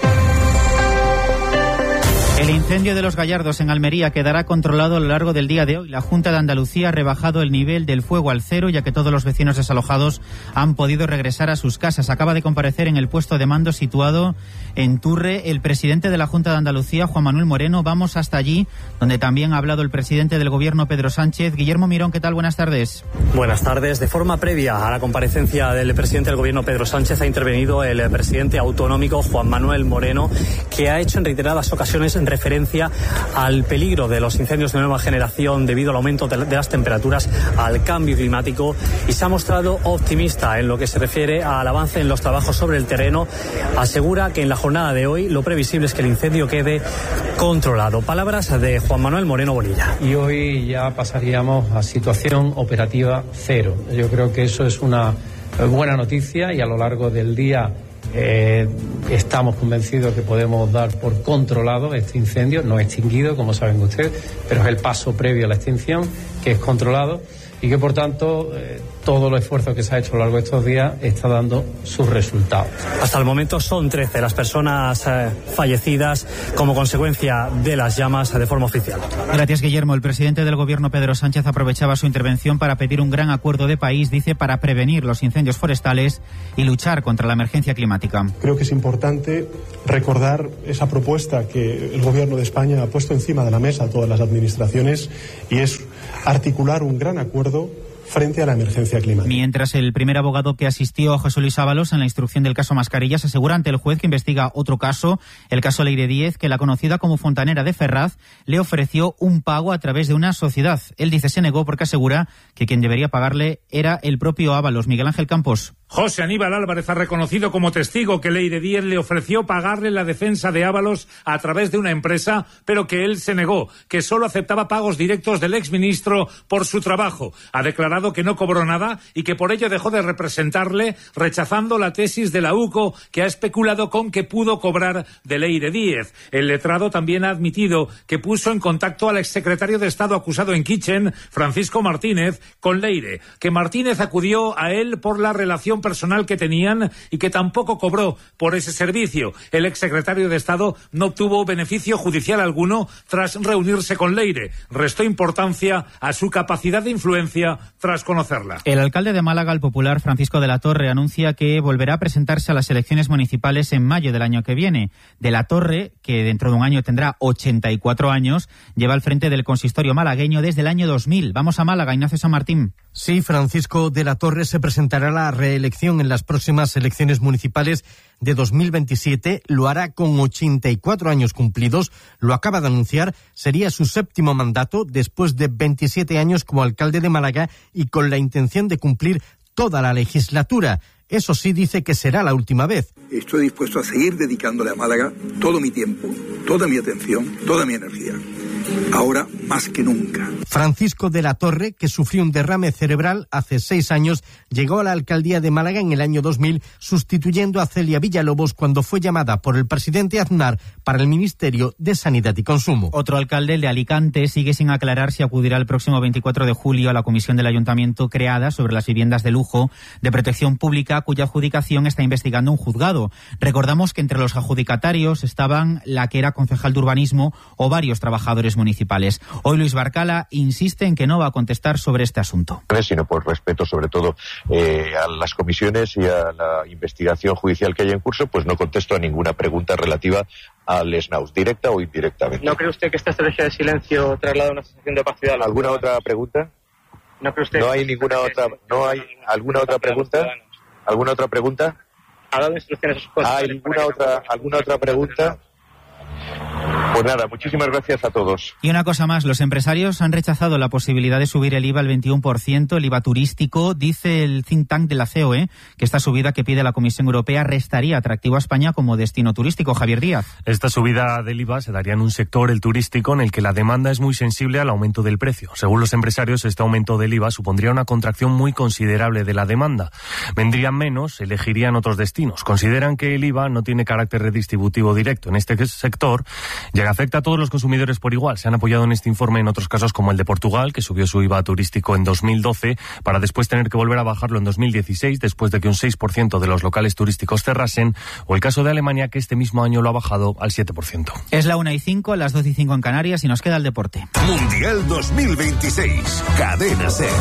El incendio de Los Gallardos en Almería quedará controlado a lo largo del día de hoy. La Junta de Andalucía ha rebajado el nivel del fuego al cero, ya que todos los vecinos desalojados han podido regresar a sus casas. Acaba de comparecer en el puesto de mando situado en Turre el presidente de la Junta de Andalucía, Juan Manuel Moreno. Vamos hasta allí, donde también ha hablado el presidente del Gobierno, Pedro Sánchez. Guillermo Mirón, ¿qué tal? Buenas tardes. Buenas tardes. De forma previa a la comparecencia del presidente del Gobierno, Pedro Sánchez, ha intervenido el presidente autonómico, Juan Manuel Moreno, que ha hecho en reiteradas ocasiones referencia al peligro de los incendios de nueva generación debido al aumento de las temperaturas, al cambio climático, y se ha mostrado optimista en lo que se refiere al avance en los trabajos sobre el terreno. Asegura que en la jornada de hoy lo previsible es que el incendio quede controlado. Palabras de Juan Manuel Moreno Bonilla. Y hoy ya pasaríamos a situación operativa cero. Yo creo que eso es una buena noticia y a lo largo del día Eh, estamos convencidos que podemos dar por controlado este incendio, no extinguido, como saben ustedes, pero es el paso previo a la extinción, que es controlado, y que por tanto eh, todo el esfuerzo que se ha hecho a lo largo de estos días está dando sus resultados. Hasta el momento son trece las personas eh, fallecidas como consecuencia de las llamas de forma oficial. Gracias, Guillermo. El presidente del Gobierno, Pedro Sánchez, aprovechaba su intervención para pedir un gran acuerdo de país, dice, para prevenir los incendios forestales y luchar contra la emergencia climática. Creo que es importante recordar esa propuesta que el Gobierno de España ha puesto encima de la mesa a todas las administraciones, y es articular un gran acuerdo frente a la emergencia climática. Mientras el primer abogado que asistió a José Luis Ábalos en la instrucción del caso Mascarillas asegura ante el juez que investiga otro caso, el caso Leire Díez, que la conocida como Fontanera de Ferraz le ofreció un pago a través de una sociedad. Él dice se negó porque asegura que quien debería pagarle era el propio Ábalos. Miguel Ángel Campos. José Aníbal Álvarez ha reconocido como testigo que Leire Díez le ofreció pagarle la defensa de Ábalos a través de una empresa, pero que él se negó, que solo aceptaba pagos directos del exministro por su trabajo. Ha declarado que no cobró nada y que por ello dejó de representarle, rechazando la tesis de la U C O, que ha especulado con que pudo cobrar de Leire Díez. El letrado también ha admitido que puso en contacto al exsecretario de Estado acusado en Kitchen, Francisco Martínez, con Leire, que Martínez acudió a él por la relación protección personal que tenían y que tampoco cobró por ese servicio. El exsecretario de Estado no obtuvo beneficio judicial alguno tras reunirse con Leire. Restó importancia a su capacidad de influencia tras conocerla. El alcalde de Málaga, el popular Francisco de la Torre, anuncia que volverá a presentarse a las elecciones municipales en mayo del año que viene. De la Torre, que dentro de un año tendrá ochenta y cuatro años, lleva al frente del consistorio malagueño desde el año dos mil. Vamos a Málaga, Ignacio San Martín. Sí, Francisco de la Torre se presentará a la reelección en las próximas elecciones municipales de dos mil veintisiete. Lo hará con ochenta y cuatro años cumplidos. Lo acaba de anunciar. Sería su séptimo mandato después de veintisiete años como alcalde de Málaga y con la intención de cumplir toda la legislatura. Eso sí, dice que será la última vez. Estoy dispuesto a seguir dedicándole a Málaga todo mi tiempo, toda mi atención, toda mi energía. Ahora más que nunca. Francisco de la Torre, que sufrió un derrame cerebral hace seis años, llegó a la alcaldía de Málaga en el año dos mil, sustituyendo a Celia Villalobos cuando fue llamada por el presidente Aznar para el Ministerio de Sanidad y Consumo. Otro alcalde, el de Alicante, sigue sin aclarar si acudirá el próximo veinticuatro de julio a la comisión del ayuntamiento creada sobre las viviendas de lujo de protección pública, cuya adjudicación está investigando un juzgado. Recordamos que entre los adjudicatarios estaban la que era concejal de urbanismo o varios trabajadores municipales. Hoy Luis Barcala insiste en que no va a contestar sobre este asunto. Sino por respeto sobre todo eh, a las comisiones y a la investigación judicial que hay en curso, pues no contesto a ninguna pregunta relativa al SNAUS, directa o indirectamente. ¿No cree usted que esta estrategia de silencio traslada una sensación de opacidad? ¿Alguna otra pregunta? ¿No cree usted? No hay ninguna otra, no hay alguna otra pregunta. ¿Alguna otra pregunta? ¿Ha dado instrucciones a sus ¿Hay alguna otra, alguna otra pregunta? Pues nada, muchísimas gracias a todos. Y una cosa más, los empresarios han rechazado la posibilidad de subir el I V A al veintiuno por ciento, el I V A turístico. Dice el think tank de la C O E que esta subida que pide la Comisión Europea restaría atractivo a España como destino turístico. Javier Díaz. Esta subida del I V A se daría en un sector, el turístico, en el que la demanda es muy sensible al aumento del precio. Según los empresarios, este aumento del I V A supondría una contracción muy considerable de la demanda. Vendrían menos, elegirían otros destinos. Consideran que el I V A no tiene carácter redistributivo directo en este sector, ya que afecta a todos los consumidores por igual. Se han apoyado en este informe en otros casos como el de Portugal, que subió su I V A turístico en dos mil doce para después tener que volver a bajarlo en dos mil dieciséis después de que un seis por ciento de los locales turísticos cerrasen, o el caso de Alemania, que este mismo año lo ha bajado al siete por ciento. Es la una y cinco, las doce y cinco en Canarias y nos queda el deporte. Mundial dos mil veintiséis, Cadena SER.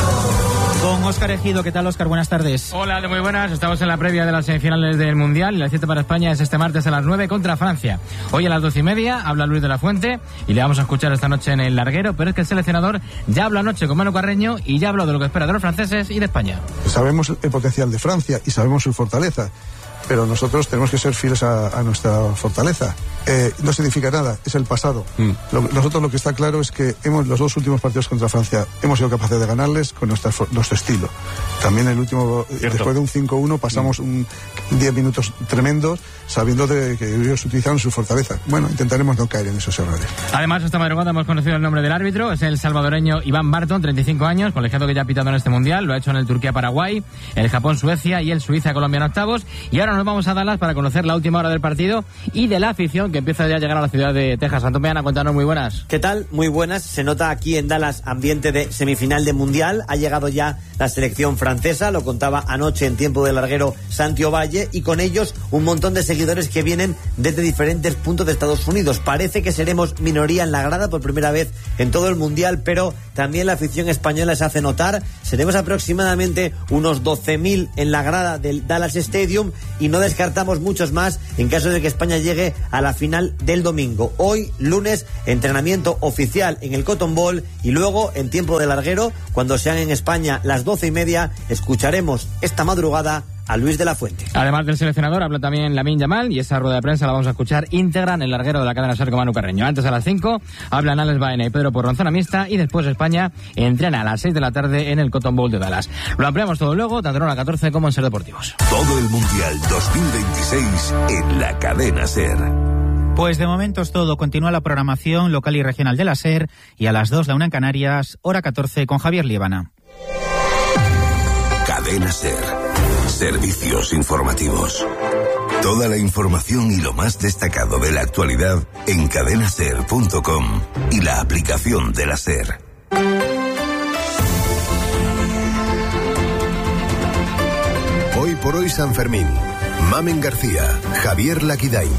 Con Óscar Ejido. ¿Qué tal, Óscar? Buenas tardes. Hola, muy buenas. Estamos en la previa de las semifinales del Mundial y la cita para España es este martes a las nueve contra Francia. Hoy a las doce y media habla Luis de la Fuente y le vamos a escuchar esta noche en el larguero, pero es que el seleccionador ya habló anoche con Manu Carreño y ya habló de lo que espera de los franceses y de España. Sabemos el potencial de Francia y sabemos su fortaleza, pero nosotros tenemos que ser fieles a, a nuestra fortaleza. Eh, no significa nada, es el pasado. Mm. Lo, nosotros lo que está claro es que hemos los dos últimos partidos contra Francia hemos sido capaces de ganarles con nuestra, nuestro estilo. También el último, Cierto. después de un cinco uno pasamos mm. un diez minutos tremendos sabiendo de que ellos utilizaron su fortaleza. Bueno, intentaremos no caer en esos errores. Además, esta madrugada hemos conocido el nombre del árbitro, es el salvadoreño Iván Barton, treinta y cinco años, colegiado que ya ha pitado en este Mundial, lo ha hecho en el Turquía-Paraguay, el Japón-Suecia y el Suiza-Colombia en octavos, y ahora nos vamos a Dallas para conocer la última hora del partido y de la afición que empieza ya a llegar a la ciudad de Texas. Antón Meana, cuéntanos, muy buenas. ¿Qué tal? Muy buenas. Se nota aquí en Dallas ambiente de semifinal de Mundial. Ha llegado ya la selección francesa, lo contaba anoche en tiempo de larguero Santi Ovalle, y con ellos un montón de seguidores que vienen desde diferentes puntos de Estados Unidos. Parece que seremos minoría en la grada por primera vez en todo el Mundial, pero también la afición española se hace notar. Seremos aproximadamente unos doce mil en la grada del Dallas Stadium y no descartamos muchos más en caso de que España llegue a la final del domingo. Hoy, lunes, entrenamiento oficial en el Cotton Bowl y luego, en tiempo de larguero, cuando sean en España las doce y media, escucharemos esta madrugada a Luis de la Fuente. Además del seleccionador, habla también Lamine Yamal y esa rueda de prensa la vamos a escuchar íntegra en el larguero de la cadena SER con Manu Carreño. Antes a las cinco hablan Alex Baena y Pedro Porro en zona mixta y después España entrena a las seis de la tarde en el Cotton Bowl de Dallas. Lo ampliamos todo luego, tanto en hora catorce como en SER Deportivos. Todo el Mundial dos mil veintiséis en la cadena SER. Pues de momento es todo. Continúa la programación local y regional de la SER y a las dos la una en Canarias, hora catorce con Javier Liébana. Cadena SER. Servicios informativos. Toda la información y lo más destacado de la actualidad en cadena ser punto com y la aplicación de la SER. Hoy por hoy Roy San Fermín, Mamen García, Javier Laquidain.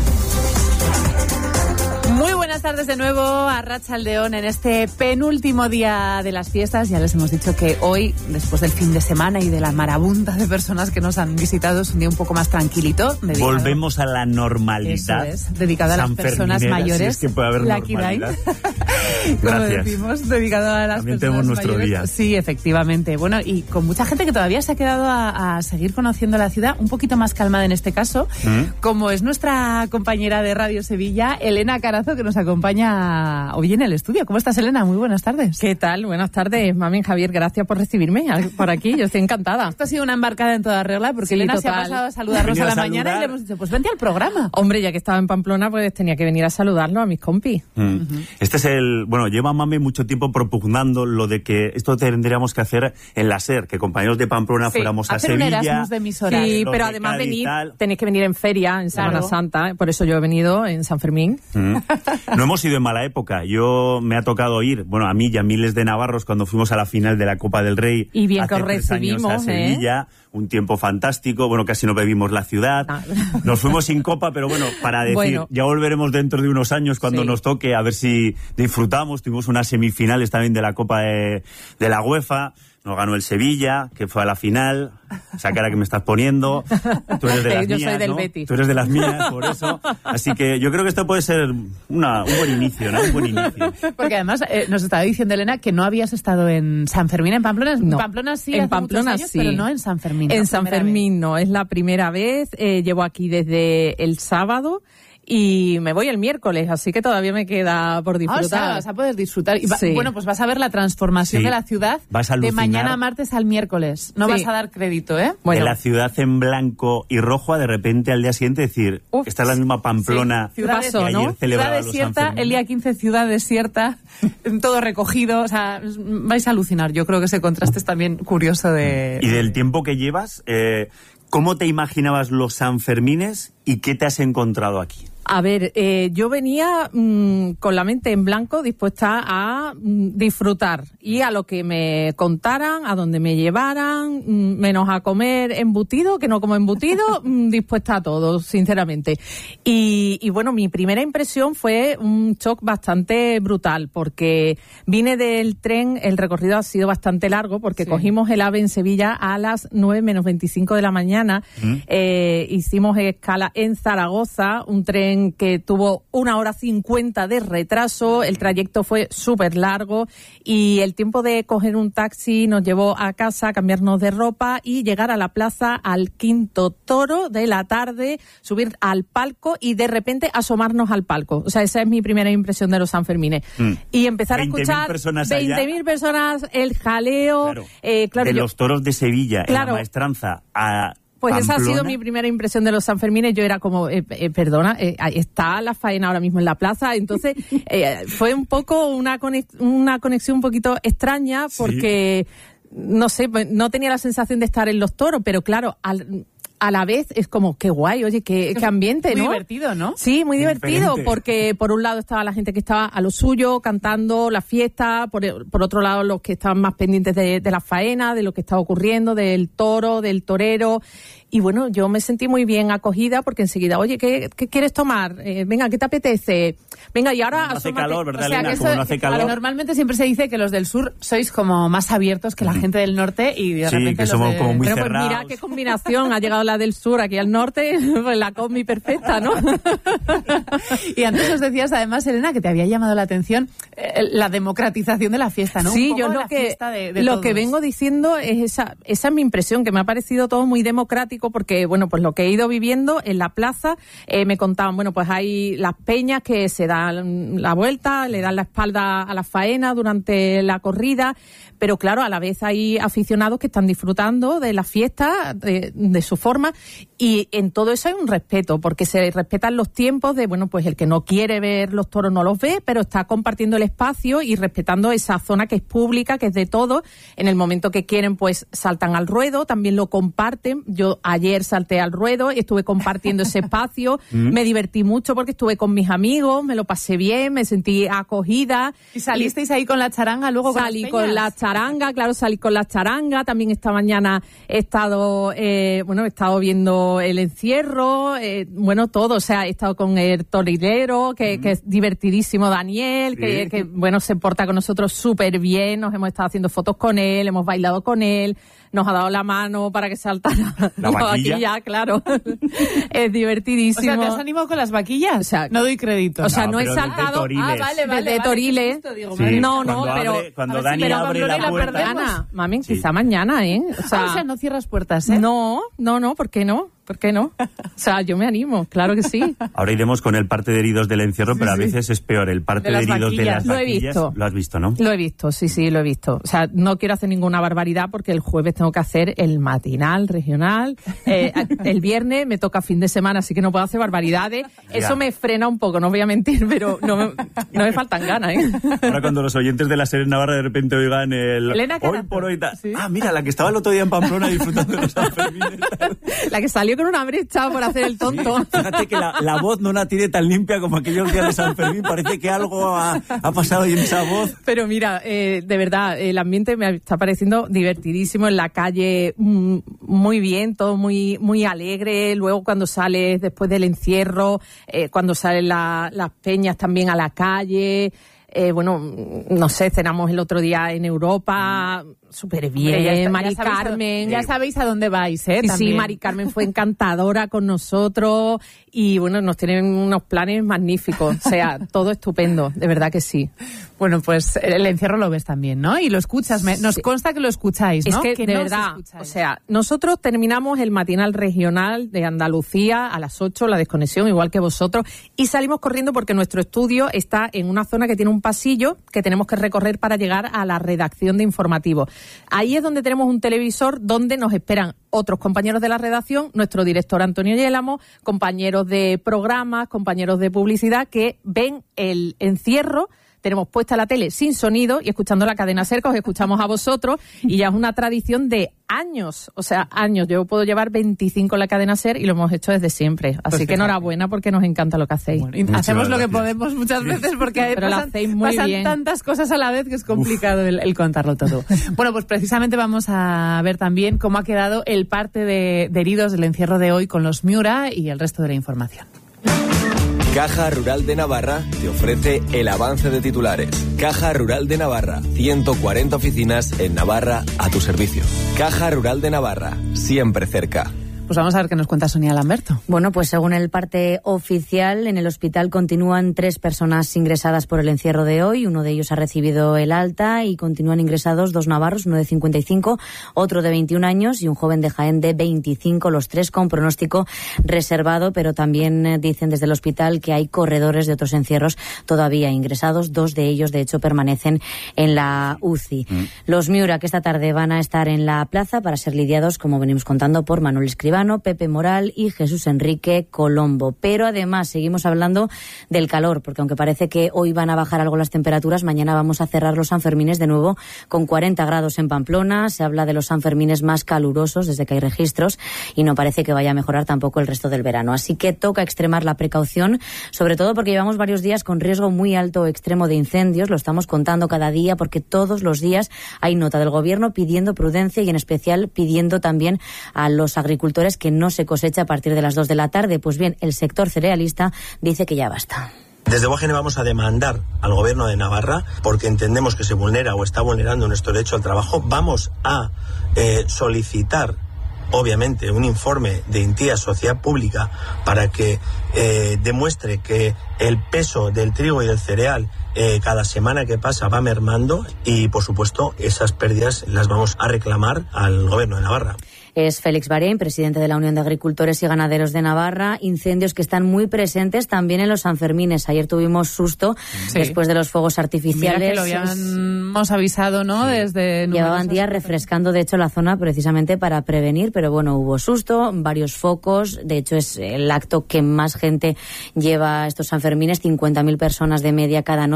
Muy buenas tardes de nuevo a Arratsaldeon en este penúltimo día de las fiestas. Ya les hemos dicho que hoy, después del fin de semana y de la marabunta de personas que nos han visitado, es un día un poco más tranquilito. Dedicado, volvemos a la normalidad. Eso es, dedicado a las personas mayores. Si es que puede haber normalidad. Como Gracias. decimos, dedicado a las También personas tenemos nuestro mayores. día. Sí, efectivamente. Bueno, y con mucha gente que todavía se ha quedado a, a seguir conociendo la ciudad, un poquito más calmada en este caso, ¿Mm? como es nuestra compañera de Radio Sevilla, Elena Carazo, que nos acompaña hoy en el estudio. ¿Cómo estás, Elena? Muy buenas tardes. ¿Qué tal? Buenas tardes, Mamen, Javier, gracias por recibirme por aquí, yo estoy encantada. Esto ha sido una embarcada en toda regla, porque sí, Elena total. se ha pasado a saludarnos a la mañana y le hemos dicho, pues vente al programa. Hombre, ya que estaba en Pamplona, pues tenía que venir a saludarlo a mis compis. Mm. Uh-huh. Este es el... Bueno, lleva Mamen mucho tiempo propugnando lo de que esto tendríamos que hacer en la SER, que compañeros de Pamplona sí, fuéramos a hacer Sevilla. Un Erasmus de emisoras. Sí, pero además venir, tenéis que venir en feria, en Semana claro. Santa, por eso yo he venido en San Fermín. Mm. No hemos ido en mala época. Yo me ha tocado ir, bueno, a mí y a miles de navarros cuando fuimos a la final de la Copa del Rey. Y bien hace que os recibimos, a Sevilla, ¿eh? Un tiempo fantástico, bueno, casi no bebimos la ciudad. Ah. Nos fuimos sin copa, pero bueno, para decir, bueno. ya volveremos dentro de unos años cuando sí. nos toque, a ver si disfrutamos. Tuvimos unas semifinales también de la Copa de, de la UEFA. Nos ganó el Sevilla, que fue a la final. Esa cara que me estás poniendo. Tú eres de las yo mías, soy del ¿no? Betis. Tú eres de las mías, por eso. Así que yo creo que esto puede ser una, un buen inicio, ¿no? Un buen inicio. Porque además eh, nos estaba diciendo Elena que no habías estado en San Fermín, en Pamplona. En no. Pamplona sí, en hace Pamplona muchos años, sí. pero no en San Fermín. En San Fermín vez. no, es la primera vez. Eh, llevo aquí desde el sábado. Y me voy el miércoles, así que todavía me queda por disfrutar. Ah, o sea, vas a poder disfrutar. Y va, sí. Bueno, pues vas a ver la transformación sí. de la ciudad de mañana martes al miércoles. No sí. vas a dar crédito, ¿eh? Bueno. De la ciudad en blanco y rojo, de repente al día siguiente decir, Uf. esta es la misma Pamplona sí. ciudad que pasó, ayer ¿no? Ciudad desierta, el día quince ciudad desierta, todo recogido. O sea, vais a alucinar. Yo creo que ese contraste es también curioso de... Y del tiempo que llevas, eh, ¿cómo te imaginabas los Sanfermines y qué te has encontrado aquí? A ver, eh, yo venía mmm, con la mente en blanco, dispuesta a mmm, disfrutar y a lo que me contaran, a donde me llevaran, mmm, menos a comer embutido, que no como embutido, mmm, dispuesta a todo, sinceramente. Y, y bueno, mi primera impresión fue un shock bastante brutal, porque vine del tren, el recorrido ha sido bastante largo, porque sí. cogimos el AVE en Sevilla a las nueve menos veinticinco de la mañana, ¿Mm? eh, hicimos escala en Zaragoza, un tren que tuvo una hora cincuenta de retraso, el trayecto fue súper largo y el tiempo de coger un taxi nos llevó a casa, cambiarnos de ropa y llegar a la plaza al quinto toro de la tarde, subir al palco y de repente asomarnos al palco. O sea, esa es mi primera impresión de los Sanfermines. Mm. Y empezar a escuchar veinte mil personas, el jaleo. Claro, eh, claro, de yo, los toros de Sevilla, claro, en la maestranza a... Pues Pamplona. Esa ha sido mi primera impresión de los Sanfermines. Yo era como, eh, eh, perdona, eh, está la faena ahora mismo en la plaza. Entonces, eh, fue un poco una, conex- una conexión un poquito extraña porque, sí. no sé, no tenía la sensación de estar en los toros, pero claro, al... a la vez es como, qué guay, oye, qué, qué ambiente, ¿no? Muy divertido, ¿no? Sí, muy divertido, Diferente. Porque por un lado estaba la gente que estaba a lo suyo, cantando la fiesta, por, por otro lado los que estaban más pendientes de, de la faena, de lo que estaba ocurriendo, del toro, del torero. Y bueno, yo me sentí muy bien acogida porque enseguida, oye, ¿qué, qué quieres tomar? Eh, venga, ¿qué te apetece? Venga, y ahora... No hace asómate. calor, ¿verdad, o sea, Elena? que Como eso, no hace calor. Claro, normalmente siempre se dice que los del sur sois como más abiertos que la gente del norte y de sí, repente que los somos de... como muy Pero pues cerrados. mira qué combinación, ha llegado la del sur aquí al norte, pues la combi perfecta, ¿no? Y antes os decías además, Elena, que te había llamado la atención eh, la democratización de la fiesta, ¿no? Sí, Un poco yo lo la que, fiesta de, de lo todos. que vengo diciendo es esa, esa es mi impresión, que me ha parecido todo muy democrático porque, bueno, pues lo que he ido viviendo en la plaza, eh, me contaban, bueno, pues hay las peñas que se dan la vuelta, le dan la espalda a la faena durante la corrida, pero claro, a la vez hay aficionados que están disfrutando de la fiesta, de, de su forma, y en todo eso hay un respeto, porque se respetan los tiempos de, bueno, pues el que no quiere ver los toros no los ve, pero está compartiendo el espacio y respetando esa zona que es pública, que es de todos. En el momento que quieren, pues saltan al ruedo, también lo comparten. Yo ayer salté al ruedo, estuve compartiendo ese espacio, me divertí mucho porque estuve con mis amigos, me lo pasé bien, me sentí acogida. ¿Y salisteis ahí con la charanga luego con Salí las con peñas? la charanga, claro, salí con la charanga. También esta mañana he estado, eh, bueno, he estado viendo el encierro, eh, bueno, todo. O sea, he estado con el torilero, que, mm. que es divertidísimo, Daniel, sí. que, que, bueno, se porta con nosotros súper bien. Nos hemos estado haciendo fotos con él, hemos bailado con él. Nos ha dado la mano para que saltara la, la vaquilla. vaquilla, claro. Es divertidísimo. O sea, ¿te has animado con las vaquillas? O sea, no doy crédito. O sea, no, no he saltado. Ah, vale, vale. De, de Toriles. Sí, no, no, cuando pero. Abre, cuando ver, Dani pero abre la puerta. Mañana, mami, sí. quizá mañana, ¿eh? O sea, ah, o sea, no cierras puertas, ¿eh? No, no, no, ¿por qué no? ¿Por qué no? O sea, yo me animo, claro que sí. Ahora iremos con el parte de heridos del encierro, sí, pero a sí. veces es peor el parte de, de heridos de las Lo he vaquillas. visto. Lo has visto, ¿no? Lo he visto, sí, sí, lo he visto. O sea, no quiero hacer ninguna barbaridad porque el jueves tengo que hacer el matinal regional. Eh, el viernes me toca fin de semana, así que no puedo hacer barbaridades. Eso ya. me frena un poco, no voy a mentir, pero no me, no me faltan ganas, ¿eh? Ahora cuando los oyentes de la serie Navarra de repente oigan el Elena hoy por hoy ta... ¿Sí? Ah, mira, la que estaba el otro día en Pamplona disfrutando de los Sanfermines. La que salió con una brecha por hacer el tonto. Sí, fíjate que la, la voz no la tiene tan limpia como aquellos días de San Fermín. Parece que algo ha, ha pasado ahí en esa voz. Pero mira, eh, de verdad, el ambiente me está pareciendo divertidísimo. En la calle, mm, muy bien, todo muy muy alegre. Luego cuando sales después del encierro, eh, cuando salen la, las peñas también a la calle... Eh, bueno, no sé, cenamos el otro día en Europa, súper bien. Hombre, ya está, Mari ya Carmen. A, ya sabéis a dónde vais, ¿eh? Sí, También. sí, Mari Carmen fue encantadora con nosotros y bueno, nos tienen unos planes magníficos. O sea, todo estupendo, de verdad que sí. Bueno, pues el encierro lo ves también, ¿no? Y lo escuchas, me, nos sí. consta que lo escucháis, ¿no? Es que, que de no verdad, o sea, nosotros terminamos el matinal regional de Andalucía a las ocho, la desconexión, igual que vosotros, y salimos corriendo porque nuestro estudio está en una zona que tiene un pasillo que tenemos que recorrer para llegar a la redacción de informativos. Ahí es donde tenemos un televisor donde nos esperan otros compañeros de la redacción, nuestro director Antonio Yélamo, compañeros de programas, compañeros de publicidad que ven el encierro. Tenemos puesta la tele sin sonido y escuchando la cadena SER, que os escuchamos a vosotros, y ya es una tradición de años, o sea, años. Yo puedo llevar veinticinco en la cadena SER y lo hemos hecho desde siempre. Así pues que enhorabuena porque nos encanta lo que hacéis. Bueno, hacemos lo que podemos muchas veces porque Pero pasan, lo hacéis muy pasan bien. tantas cosas a la vez que es complicado el, el contarlo todo. Bueno, pues precisamente vamos a ver también cómo ha quedado el parte de, de heridos del encierro de hoy con los Miura y el resto de la información. Caja Rural de Navarra te ofrece el avance de titulares. Caja Rural de Navarra, ciento cuarenta oficinas en Navarra a tu servicio. Caja Rural de Navarra, siempre cerca. Pues vamos a ver qué nos cuenta Sonia Lamberto. Bueno, pues según el parte oficial, en el hospital continúan tres personas ingresadas por el encierro de hoy. Uno de ellos ha recibido el alta y continúan ingresados dos navarros, uno de cincuenta y cinco, otro de veintiún años y un joven de Jaén de veinticinco, los tres con pronóstico reservado, pero también dicen desde el hospital que hay corredores de otros encierros todavía ingresados. Dos de ellos, de hecho, permanecen en la U C I. Mm. Los Miura, que esta tarde van a estar en la plaza para ser lidiados, como venimos contando, por Manuel Escribano, Pepe Moral y Jesús Enrique Colombo. Pero además seguimos hablando del calor, porque aunque parece que hoy van a bajar algo las temperaturas, mañana vamos a cerrar los Sanfermines de nuevo con cuarenta grados en Pamplona. Se habla de los Sanfermines más calurosos desde que hay registros y no parece que vaya a mejorar tampoco el resto del verano. Así que toca extremar la precaución, sobre todo porque llevamos varios días con riesgo muy alto o extremo de incendios. Lo estamos contando cada día porque todos los días hay nota del gobierno pidiendo prudencia y en especial pidiendo también a los agricultores que no se cosecha a partir de las dos de la tarde. Pues bien, el sector cerealista dice que ya basta. Desde Vogen vamos a demandar al Gobierno de Navarra, porque entendemos que se vulnera o está vulnerando nuestro derecho al trabajo. Vamos a eh, solicitar, obviamente, un informe de entidad sociedad pública para que eh, demuestre que el peso del trigo y del cereal eh, cada semana que pasa va mermando y, por supuesto, esas pérdidas las vamos a reclamar al Gobierno de Navarra. Es Félix Barén, presidente de la Unión de Agricultores y Ganaderos de Navarra. Incendios que están muy presentes también en los Sanfermines. Ayer tuvimos susto sí. después de los fuegos artificiales. Mira que lo habíamos avisado, ¿no? Sí. Desde Llevaban días refrescando, de hecho, la zona precisamente para prevenir, pero bueno, hubo susto, varios focos. De hecho, es el acto que más gente lleva a estos Sanfermines, cincuenta mil personas de media cada noche.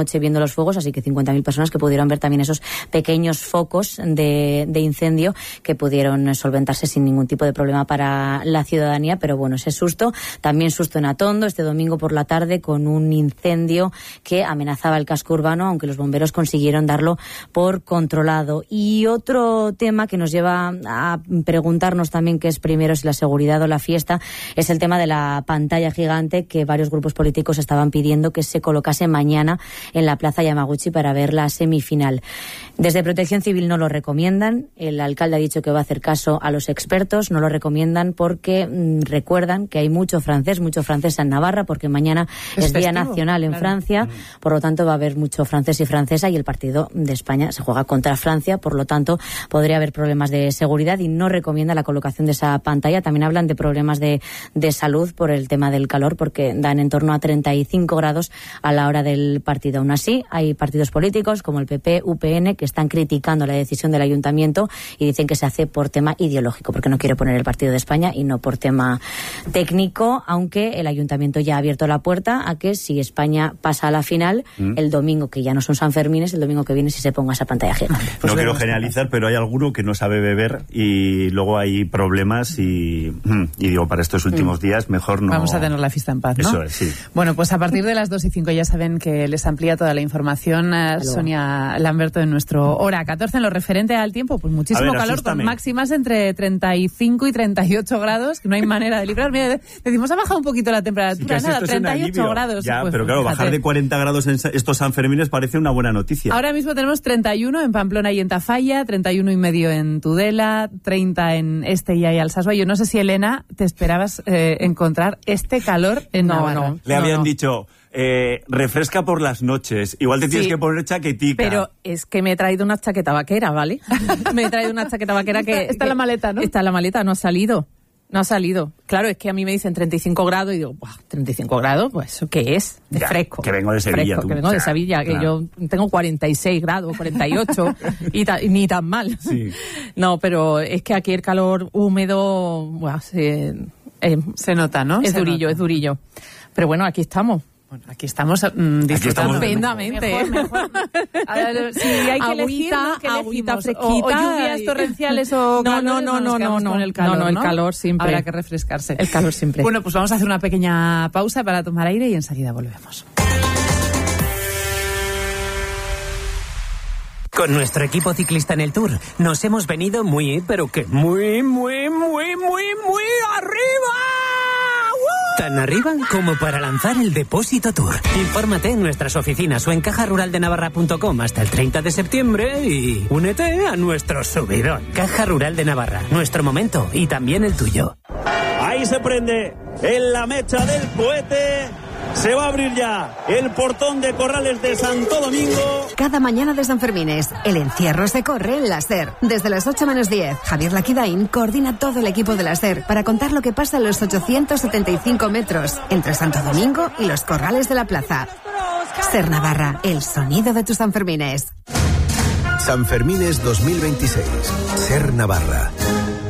noche viendo los fuegos, así que cincuenta mil personas que pudieron ver también esos pequeños focos de, de incendio que pudieron solventarse sin ningún tipo de problema para la ciudadanía. Pero bueno, ese susto, también susto en Atondo este domingo por la tarde con un incendio que amenazaba el casco urbano, aunque los bomberos consiguieron darlo por controlado. Y otro tema que nos lleva a preguntarnos también qué es primero, si la seguridad o la fiesta, es el tema de la pantalla gigante que varios grupos políticos estaban pidiendo que se colocase mañana en la Plaza Yamaguchi para ver la semifinal. Desde Protección Civil no lo recomiendan. El alcalde ha dicho que va a hacer caso a los expertos. No lo recomiendan porque mmm, recuerdan que hay mucho francés, mucho francés en Navarra, porque mañana es, es Día Nacional en claro. Francia. Por lo tanto, va a haber mucho francés y francesa, y el partido de España se juega contra Francia. Por lo tanto, podría haber problemas de seguridad y no recomienda la colocación de esa pantalla. También hablan de problemas de, de salud por el tema del calor, porque dan en torno a treinta y cinco grados a la hora del partido. Aún así, hay partidos políticos como el P P, U P N, que están criticando la decisión del ayuntamiento y dicen que se hace por tema ideológico, porque no quiere poner el partido de España y no por tema técnico, aunque el ayuntamiento ya ha abierto la puerta a que si España pasa a la final, mm. el domingo, que ya no son Sanfermines, el domingo que viene si se ponga esa pantalla gigante. Pues no quiero generalizar, pero hay alguno que no sabe beber y luego hay problemas y, y digo, para estos últimos mm. días mejor no... Vamos a tener la fiesta en paz, ¿no? Eso es, sí. Bueno, pues a partir de las dos y cinco ya saben que les amplía toda la información uh, Sonia Lamberto en nuestro Hora catorce. En lo referente al tiempo, pues muchísimo ver, calor, asústame. Con máximas entre treinta y cinco y treinta y ocho grados, que no hay manera de librar. Mira, decimos, ha bajado un poquito la temperatura, sí, nada, treinta y ocho grados. Ya, pues, pero claro, fíjate. Bajar de cuarenta grados en estos Sanfermines parece una buena noticia. Ahora mismo tenemos treinta y uno en Pamplona y en Tafalla, treinta y uno y medio en Tudela, treinta en Estella y Alsasua. Yo no sé si, Elena, te esperabas eh, encontrar este calor en no, Navarra. No, Le no, habían no. dicho... Eh, refresca por las noches. Igual te tienes sí, que poner chaquetica. Pero es que me he traído una chaqueta vaquera, ¿vale? me he traído una chaqueta vaquera que... Está, está que, en la maleta, ¿no? Está en la maleta, no ha salido. No ha salido. Claro, es que a mí me dicen treinta y cinco grados y digo, ¡buah! treinta y cinco grados, pues ¿eso qué es? De ya, fresco. Que vengo de Sevilla. Fresco, tú. que vengo o sea, de Sevilla, claro. que yo tengo cuarenta y seis grados, cuarenta y ocho, y, ta, y ni tan mal. Sí. No, pero es que aquí el calor húmedo, buah, se, eh, se nota, ¿no? Es se durillo, nota. es durillo. Pero bueno, aquí estamos. Bueno, aquí estamos mmm, disfrutando estupendamente. Mejor, mejor. A ver, si hay que agüita, elegir, ¿no? ¿Qué agüita elegimos? fresquita. O, o lluvias y... torrenciales o no, calores, no, no, no, no, no, con el calor, no, no, el ¿no? calor siempre. Habrá que refrescarse. El calor siempre. Bueno, pues vamos a hacer una pequeña pausa para tomar aire y enseguida volvemos. Con nuestro equipo ciclista en el Tour nos hemos venido muy, pero que muy, muy, muy, muy, muy arriba. ¡Woo! Tan arriba como para lanzar el Depósito Tour. Infórmate en nuestras oficinas o en caja rural de navarra punto com hasta el treinta de septiembre y únete a nuestro subidón. Caja Rural de Navarra, nuestro momento y también el tuyo. Ahí se prende en la mecha del cohete. Se va a abrir ya el portón de Corrales de Santo Domingo. Cada mañana de Sanfermines, el encierro se corre en la SER. Desde las ocho menos diez, Javier Laquidain coordina todo el equipo de la SER para contar lo que pasa en los ochocientos setenta y cinco metros entre Santo Domingo y los Corrales de la Plaza. SER Navarra, el sonido de tus Sanfermines. Sanfermines dos mil veintiséis. SER Navarra.